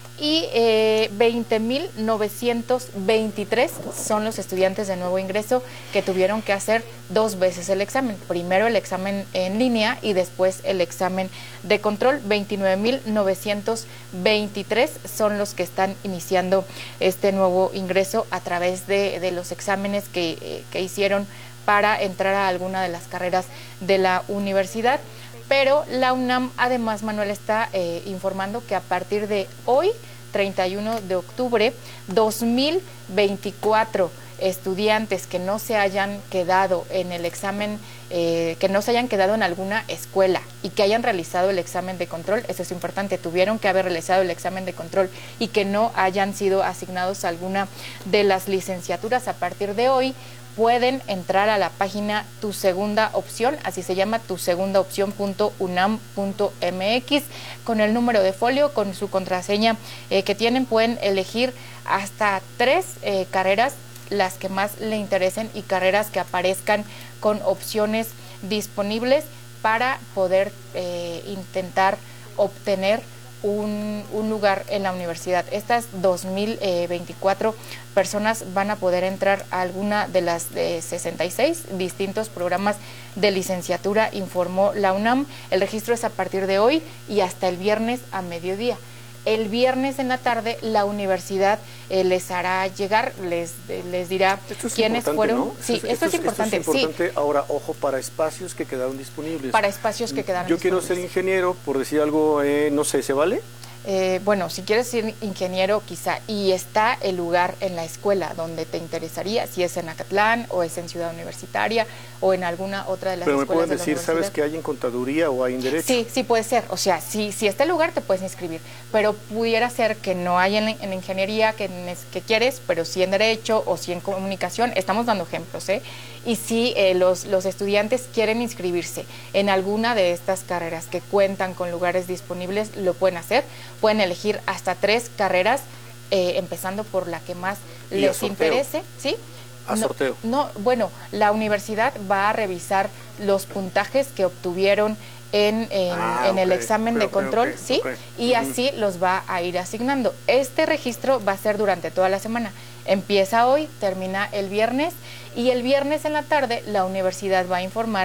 Speaker 19: Y eh, veinte mil novecientos veintitrés son los estudiantes de nuevo ingreso que tuvieron que hacer dos veces el examen. Primero el examen en línea y después el examen de control. veintinueve mil novecientos veintitrés son los que están iniciando este nuevo ingreso a través de, de los exámenes que, eh, que hicieron para entrar a alguna de las carreras de la universidad. Pero la UNAM, además, Manuel, está eh, informando que a partir de hoy, treinta y uno de octubre, dos mil veinticuatro estudiantes que no se hayan quedado en el examen, eh, que no se hayan quedado en alguna escuela y que hayan realizado el examen de control, eso es importante, tuvieron que haber realizado el examen de control y que no hayan sido asignados a alguna de las licenciaturas a partir de hoy, pueden entrar a la página Tu Segunda Opción, así se llama, tu segunda opción punto unam punto mx, con el número de folio, con su contraseña eh, que tienen, pueden elegir hasta tres eh, carreras, las que más le interesen, y carreras que aparezcan con opciones disponibles para poder eh, intentar obtener Un, un lugar en la universidad. Estas dos mil veinticuatro personas van a poder entrar a alguna de las de sesenta y seis distintos programas de licenciatura, informó la UNAM. El registro es a partir de hoy y hasta el viernes a mediodía. El viernes en la tarde la universidad eh, les hará llegar, les, les dirá
Speaker 7: es
Speaker 19: quiénes fueron.
Speaker 7: ¿No?
Speaker 19: Sí,
Speaker 7: esto,
Speaker 19: esto,
Speaker 7: esto
Speaker 19: es importante.
Speaker 7: Esto es importante.
Speaker 19: Sí.
Speaker 7: Ahora, ojo, para espacios que quedaron disponibles.
Speaker 19: Para espacios que quedaron
Speaker 7: Yo
Speaker 19: disponibles.
Speaker 7: quiero ser ingeniero, por decir algo, eh, no sé, ¿se vale?
Speaker 19: Eh, bueno, si quieres ser ingeniero quizá, y está el lugar en la escuela donde te interesaría, si es en Acatlán o es en Ciudad Universitaria o en alguna otra de las
Speaker 7: Pero
Speaker 19: escuelas de la
Speaker 7: me pueden decir, ¿sabes que hay en contaduría o hay en derecho?
Speaker 19: Sí, sí puede ser, o sea, si, si está el lugar te puedes inscribir, pero pudiera ser que no hay en, en ingeniería que, que quieres, pero sí en derecho o sí en comunicación, estamos dando ejemplos, ¿eh? Y si eh, los, los estudiantes quieren inscribirse en alguna de estas carreras que cuentan con lugares disponibles, lo pueden hacer, pueden elegir hasta tres carreras, eh, empezando por la que más les interese, ¿sí?
Speaker 7: A
Speaker 19: no,
Speaker 7: sorteo.
Speaker 19: No, bueno, la universidad va a revisar los puntajes que obtuvieron en, en,
Speaker 7: ah,
Speaker 19: en
Speaker 7: okay,
Speaker 19: el examen
Speaker 7: okay,
Speaker 19: de control,
Speaker 7: okay,
Speaker 19: ¿sí?
Speaker 7: Okay.
Speaker 19: Y así los va a ir asignando. Este registro va a ser durante toda la semana. Empieza hoy, termina el viernes, y el viernes en la tarde la universidad va a informar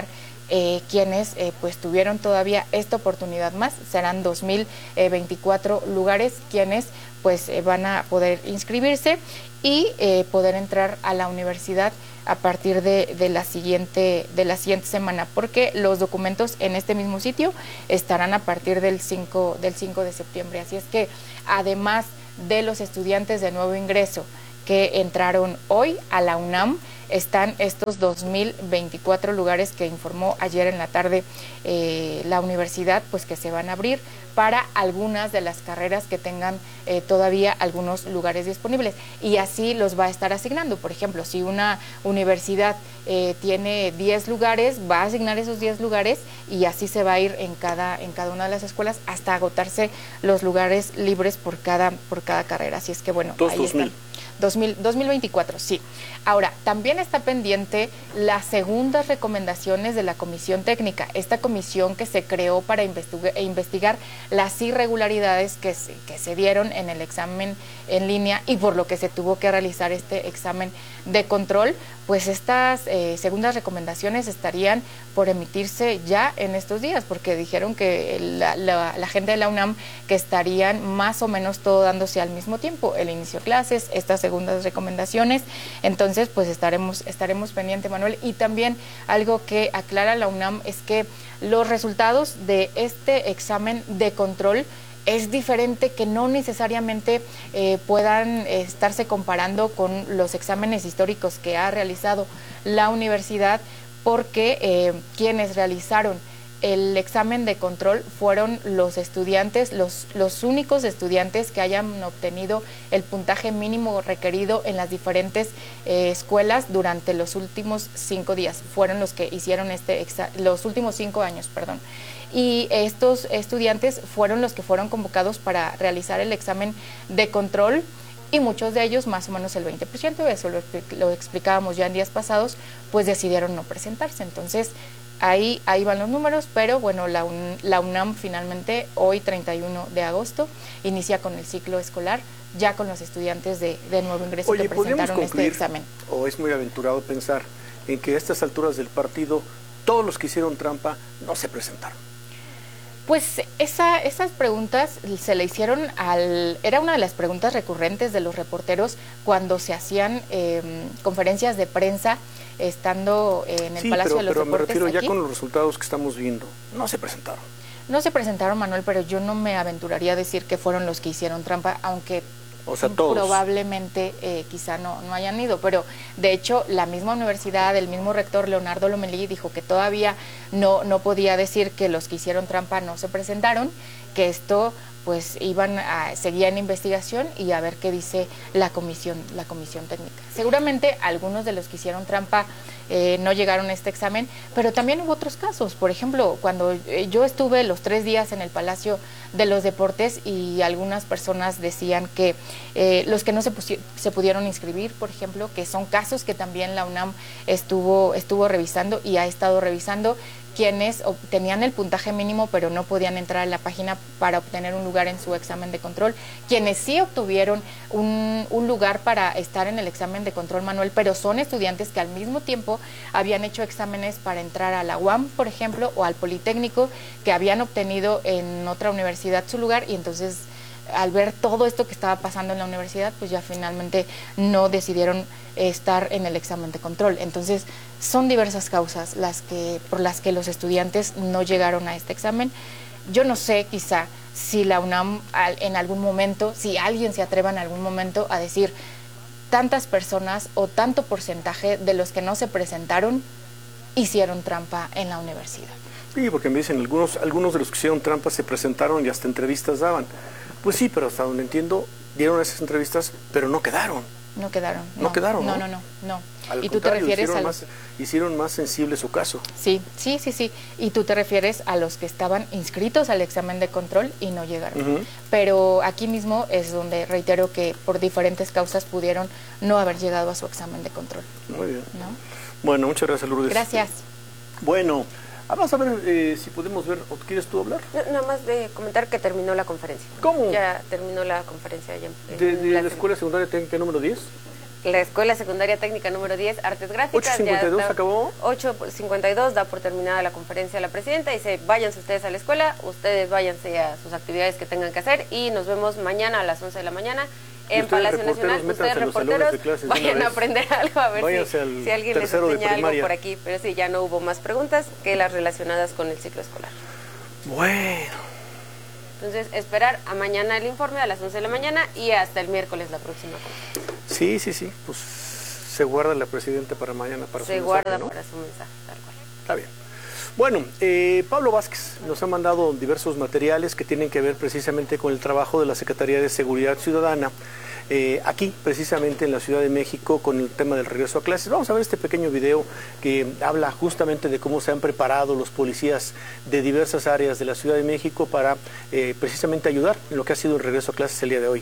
Speaker 19: eh, quienes eh, pues tuvieron todavía esta oportunidad más. Serán dos mil veinticuatro lugares quienes pues eh, van a poder inscribirse y eh, poder entrar a la universidad a partir de, de, la siguiente, de la siguiente semana, porque los documentos en este mismo sitio estarán a partir del cinco, del cinco de septiembre. Así es que además de los estudiantes de nuevo ingreso que entraron hoy a la UNAM, están estos dos mil veinticuatro lugares que informó ayer en la tarde eh, la universidad, pues que se van a abrir para algunas de las carreras que tengan eh, todavía algunos lugares disponibles, y así los va a estar asignando. Por ejemplo, si una universidad eh, tiene diez lugares, va a asignar esos diez lugares y así se va a ir en cada, en cada una de las escuelas hasta agotarse los lugares libres por cada, por cada carrera. Así es que bueno,
Speaker 7: Dos,
Speaker 19: ahí
Speaker 7: dos
Speaker 19: están.
Speaker 7: mil.
Speaker 19: dos mil, dos mil veinticuatro, sí. Ahora, también está pendiente las segundas recomendaciones de la Comisión Técnica, esta comisión que se creó para investigar, investigar las irregularidades que se, que se dieron en el examen en línea y por lo que se tuvo que realizar este examen de control. Pues estas eh, segundas recomendaciones estarían por emitirse ya en estos días, porque dijeron que la, la, la gente de la UNAM que estarían más o menos todo dándose al mismo tiempo, el inicio de clases, estas segundas recomendaciones. Entonces pues estaremos, estaremos pendientes, Manuel. Y también algo que aclara la UNAM es que los resultados de este examen de control es diferente, que no necesariamente eh, puedan eh, estarse comparando con los exámenes históricos que ha realizado la universidad, porque eh, quienes realizaron el examen de control fueron los estudiantes, los, los únicos estudiantes que hayan obtenido el puntaje mínimo requerido en las diferentes eh, escuelas durante los últimos cinco días. Fueron los que hicieron este exa- los últimos cinco años, perdón. Y estos estudiantes fueron los que fueron convocados para realizar el examen de control, y muchos de ellos, más o menos el veinte por ciento, eso lo, lo explicábamos ya en días pasados, pues decidieron no presentarse. Entonces, ahí, ahí van los números, pero bueno, la, Un, la UNAM finalmente, hoy treinta y uno de agosto, inicia con el ciclo escolar, ya con los estudiantes de, de nuevo ingreso. Oye, que presentaron este examen.
Speaker 7: ¿O es muy aventurado pensar en que a estas alturas del partido todos los que hicieron trampa no se presentaron?
Speaker 19: Pues esa, esas preguntas se le hicieron al... Era una de las preguntas recurrentes de los reporteros cuando se hacían eh, conferencias de prensa estando en el
Speaker 7: sí,
Speaker 19: Palacio
Speaker 7: pero,
Speaker 19: de los
Speaker 7: pero
Speaker 19: Deportes.
Speaker 7: me refiero
Speaker 19: aquí.
Speaker 7: Ya con los resultados que estamos viendo, no se presentaron.
Speaker 19: No se presentaron, Manuel, pero yo no me aventuraría a decir que fueron los que hicieron trampa, aunque...
Speaker 7: O sea, todos.
Speaker 19: Probablemente eh, quizá no, no hayan ido, pero de hecho la misma universidad, el mismo rector Leonardo Lomelí dijo que todavía no, no podía decir que los que hicieron trampa no se presentaron, que esto pues iban a seguir en investigación y a ver qué dice la comisión, la comisión técnica. Seguramente algunos de los que hicieron trampa eh, no llegaron a este examen, pero también hubo otros casos. Por ejemplo, cuando eh, yo estuve los tres días en el Palacio de los Deportes y algunas personas decían que eh, los que no se, se pudieron inscribir, por ejemplo, que son casos que también la UNAM estuvo, estuvo revisando y ha estado revisando, quienes tenían el puntaje mínimo pero no podían entrar a la página para obtener un lugar en su examen de control, quienes sí obtuvieron un, un lugar para estar en el examen de control, Manuel, pero son estudiantes que al mismo tiempo habían hecho exámenes para entrar a la U A M, por ejemplo, o al Politécnico, que habían obtenido en otra universidad su lugar, y entonces al ver todo esto que estaba pasando en la universidad, pues ya finalmente no decidieron estar en el examen de control. Entonces son diversas causas las que por las que los estudiantes no llegaron a este examen. Yo no sé, quizá si la UNAM en algún momento, si alguien se atreva en algún momento a decir tantas personas o tanto porcentaje de los que no se presentaron hicieron trampa en la universidad.
Speaker 7: Sí, porque me dicen, algunos, algunos de los que hicieron trampa se presentaron y hasta entrevistas daban. Pues sí, pero hasta donde entiendo, dieron esas entrevistas, pero no quedaron.
Speaker 19: No quedaron.
Speaker 7: No,
Speaker 19: no
Speaker 7: quedaron,
Speaker 19: ¿no?
Speaker 7: No,
Speaker 19: no, no, no.
Speaker 7: Al
Speaker 19: ¿Y tú te refieres
Speaker 7: hicieron
Speaker 19: a
Speaker 7: los... más, hicieron más sensible su caso.
Speaker 19: Sí, sí, sí, sí. Y tú te refieres a los que estaban inscritos al examen de control y no llegaron. Uh-huh. Pero aquí mismo es donde reitero que por diferentes causas pudieron no haber llegado a su examen de control.
Speaker 7: Muy bien.
Speaker 19: ¿No?
Speaker 7: Bueno, muchas gracias, Lourdes.
Speaker 19: Gracias.
Speaker 7: Bueno, vamos a ver eh, si podemos ver, ¿o quieres tú hablar?
Speaker 4: No, nada más de comentar que terminó la conferencia.
Speaker 7: ¿Cómo?
Speaker 4: Ya terminó la conferencia. Ya en,
Speaker 7: ¿De, de la Escuela Secundaria Técnica número diez?
Speaker 4: la Escuela Secundaria Técnica número diez, Artes Gráficas.
Speaker 7: ocho cincuenta y dos acabó.
Speaker 4: ocho cincuenta y dos da por terminada la conferencia de la presidenta. Dice, váyanse ustedes a la escuela, ustedes váyanse a sus actividades que tengan que hacer y nos vemos mañana a las once de la mañana en Palacio Nacional. Ustedes reporteros vayan a aprender algo, a ver si, si alguien les enseña algo por aquí. Pero sí, ya no hubo más preguntas que las relacionadas con el ciclo escolar.
Speaker 7: Bueno.
Speaker 4: Entonces, esperar a mañana el informe a las once de la mañana y hasta el miércoles la próxima conferencia.
Speaker 7: Sí, sí, sí, pues se guarda la presidenta para mañana para
Speaker 4: se
Speaker 7: su
Speaker 4: guarda
Speaker 7: mensaje, ¿no?
Speaker 4: para su mensaje, tal cual.
Speaker 7: Está bien. Bueno, eh, Pablo Vázquez nos ha mandado diversos materiales que tienen que ver precisamente con el trabajo de la Secretaría de Seguridad Ciudadana, eh, aquí precisamente en la Ciudad de México con el tema del regreso a clases. Vamos a ver este pequeño video que habla justamente de cómo se han preparado los policías de diversas áreas de la Ciudad de México para eh, precisamente ayudar en lo que ha sido el regreso a clases el día de hoy.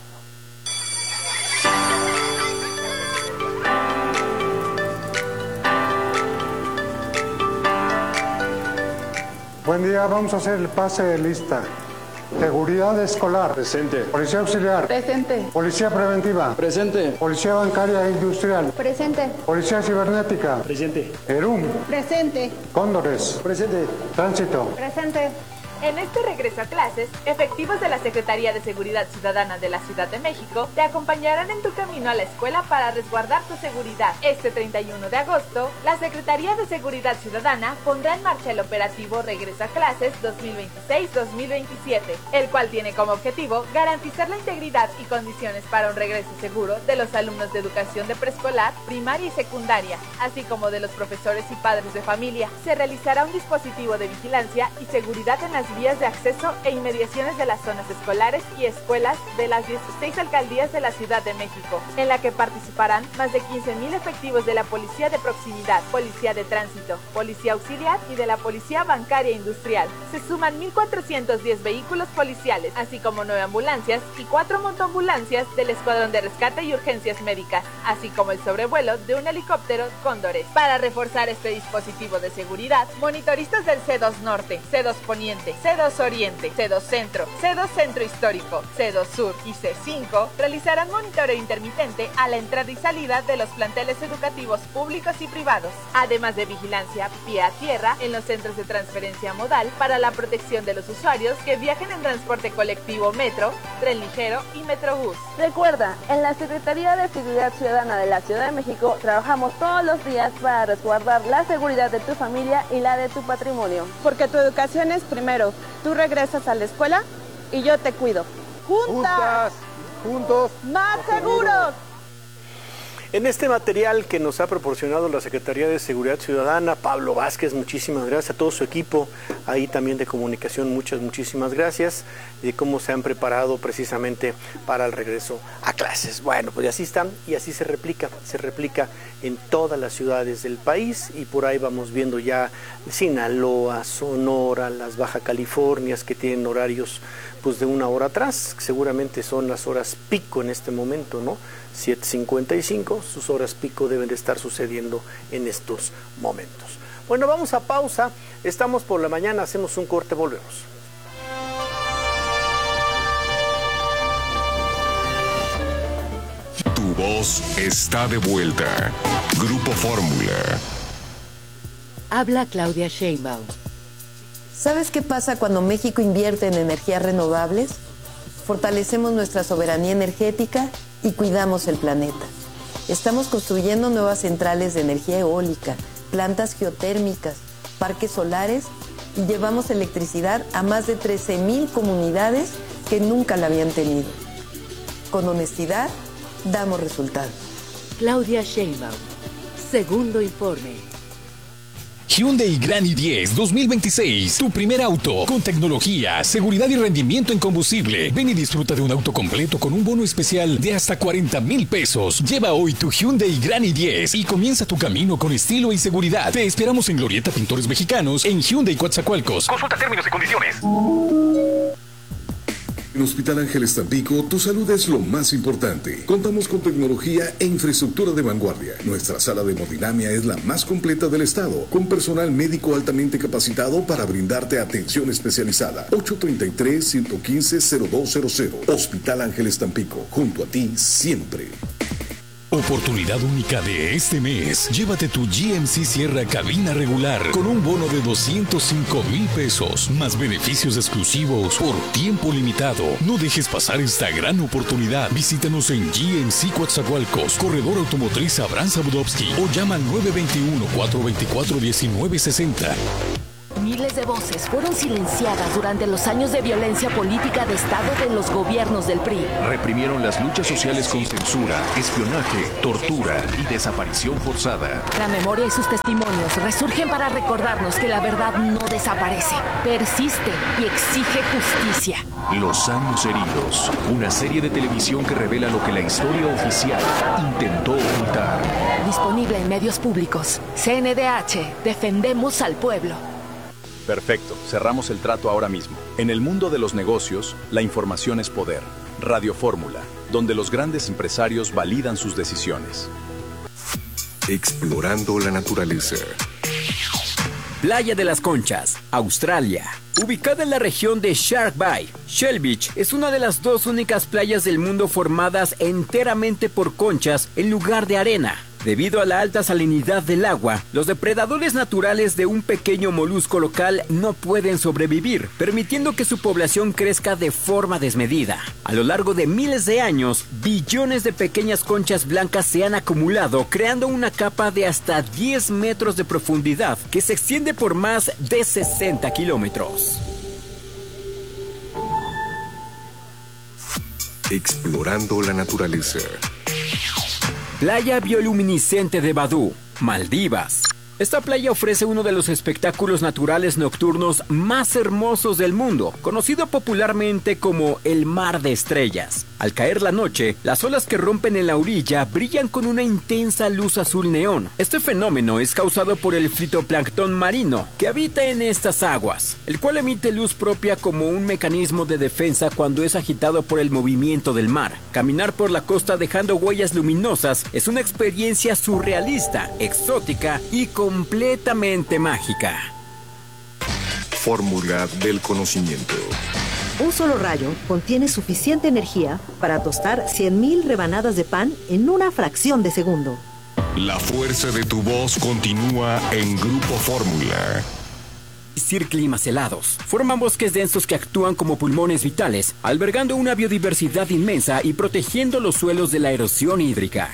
Speaker 5: Buen día, vamos a hacer el pase de lista. Seguridad escolar.
Speaker 8: Presente.
Speaker 5: Policía auxiliar.
Speaker 8: Presente.
Speaker 5: Policía preventiva.
Speaker 8: Presente.
Speaker 5: Policía bancaria e industrial.
Speaker 8: Presente.
Speaker 5: Policía cibernética.
Speaker 8: Presente.
Speaker 5: ERUM.
Speaker 8: Presente.
Speaker 5: Cóndores.
Speaker 8: Presente.
Speaker 5: Tránsito.
Speaker 8: Presente.
Speaker 9: En este regreso a clases, efectivos de la Secretaría de Seguridad Ciudadana de la Ciudad de México te acompañarán en tu camino a la escuela para resguardar tu seguridad. Este treinta y uno de agosto, la Secretaría de Seguridad Ciudadana pondrá en marcha el operativo Regreso a Clases dos mil veintiséis dos mil veintisiete, el cual tiene como objetivo garantizar la integridad y condiciones para un regreso seguro de los alumnos de educación de preescolar, primaria y secundaria, así como de los profesores y padres de familia. Se realizará un dispositivo de vigilancia y seguridad en las vías de acceso e inmediaciones de las zonas escolares y escuelas de las dieciséis alcaldías de la Ciudad de México, en la que participarán más de quince mil efectivos de la Policía de Proximidad, Policía de Tránsito, Policía Auxiliar y de la Policía Bancaria e Industrial. Se suman mil cuatrocientos diez vehículos policiales, así como nueve ambulancias y cuatro motoambulancias del Escuadrón de Rescate y Urgencias Médicas, así como el sobrevuelo de un helicóptero Cóndores. Para reforzar este dispositivo de seguridad, monitoristas del C dos Norte, C dos Poniente, C dos Oriente, C dos Centro, C dos Centro Histórico, C dos Sur y C cinco realizarán monitoreo intermitente a la entrada y salida de los planteles educativos públicos y privados, además de vigilancia pie a tierra en los centros de transferencia modal para la protección de los usuarios que viajen en transporte colectivo metro, tren ligero y metrobús. Recuerda, en la Secretaría de Seguridad Ciudadana de la Ciudad de México trabajamos todos los días para resguardar la seguridad de tu familia y la de tu patrimonio. Porque tu educación es primero. Tú regresas a la escuela y yo te cuido. ¡Juntas!
Speaker 5: Juntas, juntos,
Speaker 9: ¡más seguros!
Speaker 7: En este material que nos ha proporcionado la Secretaría de Seguridad Ciudadana, Pablo Vázquez, muchísimas gracias, a todo su equipo, ahí también de comunicación, muchas, muchísimas gracias, de cómo se han preparado precisamente para el regreso a clases. Bueno, pues así están y así se replica, se replica en todas las ciudades del país y por ahí vamos viendo ya Sinaloa, Sonora, las Baja Californias que tienen horarios pues de una hora atrás, seguramente son las horas pico en este momento, ¿no? siete cincuenta y cinco, sus horas pico deben de estar sucediendo en estos momentos. Bueno, vamos a pausa, estamos por la mañana, hacemos un corte, volvemos.
Speaker 2: Tu voz está de vuelta. Grupo Fórmula.
Speaker 10: Habla Claudia Sheinbaum.
Speaker 11: ¿Sabes qué pasa cuando México invierte en energías renovables? Fortalecemos nuestra soberanía energética y cuidamos el planeta. Estamos construyendo nuevas centrales de energía eólica, plantas geotérmicas, parques solares y llevamos electricidad a más de trece mil comunidades que nunca la habían tenido. Con honestidad, damos resultados.
Speaker 10: Claudia Sheinbaum. Segundo informe.
Speaker 13: Hyundai Grand i diez dos mil veintiséis, tu primer auto con tecnología, seguridad y rendimiento en combustible. Ven y disfruta de un auto completo con un bono especial de hasta cuarenta mil pesos. Lleva hoy tu Hyundai Grand i diez y comienza tu camino con estilo y seguridad. Te esperamos en Glorieta Pintores Mexicanos en Hyundai Coatzacoalcos. Consulta términos y condiciones.
Speaker 25: En Hospital Ángeles Tampico, tu salud es lo más importante. Contamos con tecnología e infraestructura de vanguardia. Nuestra sala de hemodinamia es la más completa del estado, con personal médico altamente capacitado para brindarte atención especializada. ocho treinta y tres, ciento quince, cero dos cero cero. Hospital Ángeles Tampico, junto a ti siempre.
Speaker 13: Oportunidad única de este mes. Llévate tu G M C Sierra cabina regular con un bono de doscientos cinco mil pesos, más beneficios exclusivos por tiempo limitado. No dejes pasar esta gran oportunidad. Visítanos en G M C Coatzacoalcos, Corredor Automotriz Abraham Zabudowski, o llama al nueve dos uno, cuatro dos cuatro, uno nueve seis cero.
Speaker 6: Miles de voces fueron silenciadas durante los años de violencia política de Estado de los gobiernos del P R I.
Speaker 8: Reprimieron las luchas sociales con censura, espionaje, tortura y desaparición forzada.
Speaker 6: La memoria y sus testimonios resurgen para recordarnos que la verdad no desaparece, persiste y exige justicia.
Speaker 8: Los años heridos, una serie de televisión que revela lo que la historia oficial intentó ocultar.
Speaker 6: Disponible en medios públicos. C N D H, defendemos al pueblo.
Speaker 14: Perfecto, cerramos el trato ahora mismo. En el mundo de los negocios, la información es poder. Radio Fórmula, donde los grandes empresarios validan sus decisiones.
Speaker 25: Explorando la naturaleza.
Speaker 3: Playa de las Conchas, Australia. Ubicada en la región de Shark Bay, Shell Beach es una de las dos únicas playas del mundo formadas enteramente por conchas en lugar de arena. Debido a la alta salinidad del agua, los depredadores naturales de un pequeño molusco local no pueden sobrevivir, permitiendo que su población crezca de forma desmedida. A lo largo de miles de años, billones de pequeñas conchas blancas se han acumulado, creando una capa de hasta diez metros de profundidad que se extiende por más de sesenta kilómetros.
Speaker 25: Explorando la naturaleza.
Speaker 3: Playa bioluminiscente de Badú, Maldivas. Esta playa ofrece uno de los espectáculos naturales nocturnos más hermosos del mundo, conocido popularmente como el Mar de Estrellas. Al caer la noche, las olas que rompen en la orilla brillan con una intensa luz azul neón. Este fenómeno es causado por el fitoplancton marino que habita en estas aguas, el cual emite luz propia como un mecanismo de defensa cuando es agitado por el movimiento del mar. Caminar por la costa dejando huellas luminosas es una experiencia surrealista, exótica y completamente mágica.
Speaker 25: Fórmula del conocimiento.
Speaker 15: Un solo rayo contiene suficiente energía para tostar cien mil rebanadas de pan en una fracción de segundo.
Speaker 2: La fuerza de tu voz continúa en Grupo Fórmula.
Speaker 3: Resistir climas helados. Forman bosques densos que actúan como pulmones vitales, albergando una biodiversidad inmensa y protegiendo los suelos de la erosión hídrica.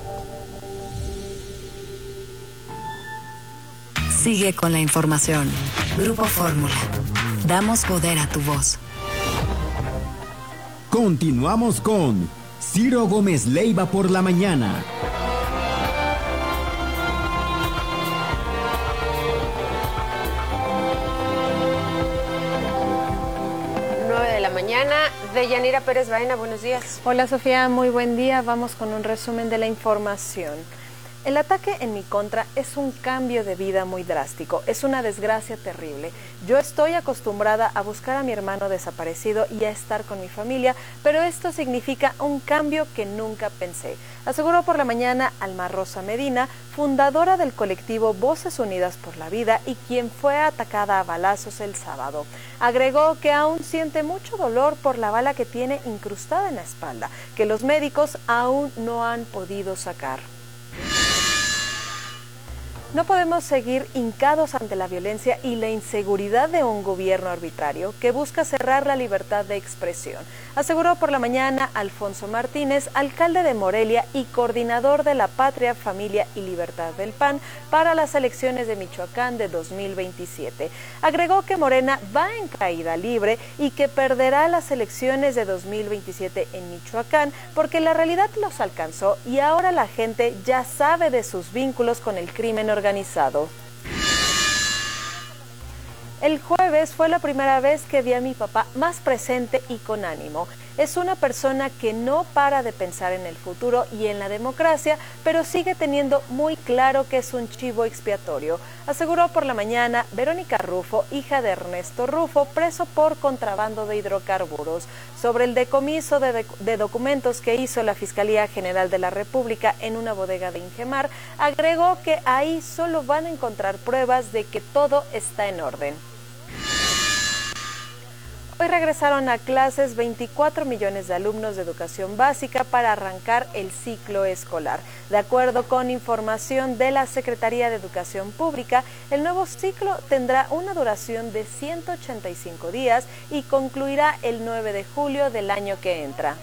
Speaker 23: Sigue con la información. Grupo Fórmula. Damos poder a tu voz.
Speaker 3: Continuamos con Ciro Gómez Leiva por la mañana.
Speaker 4: nueve de la mañana. Deyanira Pérez Baena, buenos días.
Speaker 17: Hola Sofía, muy buen día. Vamos con un resumen de la información. El ataque en mi contra es un cambio de vida muy drástico, es una desgracia terrible. Yo estoy acostumbrada a buscar a mi hermano desaparecido y a estar con mi familia, pero esto significa un cambio que nunca pensé. Aseguró por la mañana Alma Rosa Medina, fundadora del colectivo Voces Unidas por la Vida y quien fue atacada a balazos el sábado. Agregó que aún siente mucho dolor por la bala que tiene incrustada en la espalda, que los médicos aún no han podido sacar. No podemos seguir hincados ante la violencia y la inseguridad de un gobierno arbitrario que busca cerrar la libertad de expresión, aseguró por la mañana Alfonso Martínez, alcalde de Morelia y coordinador de la Patria, Familia y Libertad del P A N para las elecciones de Michoacán de dos mil veintisiete. Agregó que Morena va en caída libre y que perderá las elecciones de dos mil veintisiete en Michoacán porque la realidad los alcanzó y ahora la gente ya sabe de sus vínculos con el crimen organizado. organizado. El jueves fue la primera vez que vi a mi papá más presente y con ánimo. Es una persona que no para de pensar en el futuro y en la democracia, pero sigue teniendo muy claro que es un chivo expiatorio, aseguró por la mañana Verónica Rufo, hija de Ernesto Rufo, preso por contrabando de hidrocarburos. Sobre el decomiso de, de, de documentos que hizo la Fiscalía General de la República en una bodega de Ingemar, agregó que ahí solo van a encontrar pruebas de que todo está en orden. Hoy regresaron a clases veinticuatro millones de alumnos de educación básica para arrancar el ciclo escolar. De acuerdo con información de la Secretaría de Educación Pública, el nuevo ciclo tendrá una duración de ciento ochenta y cinco días y concluirá el nueve de julio del año que entra.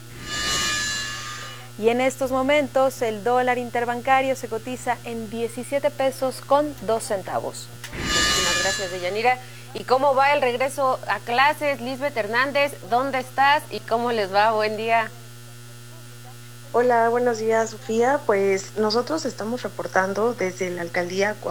Speaker 17: Y en estos momentos el dólar interbancario se cotiza en diecisiete pesos con dos centavos.
Speaker 4: Muchísimas gracias, Deyanira. ¿Y cómo va el regreso a clases? Lisbeth Hernández, ¿dónde estás y cómo les va? Buen día.
Speaker 12: Hola, buenos días, Sofía. Pues nosotros estamos reportando desde la alcaldía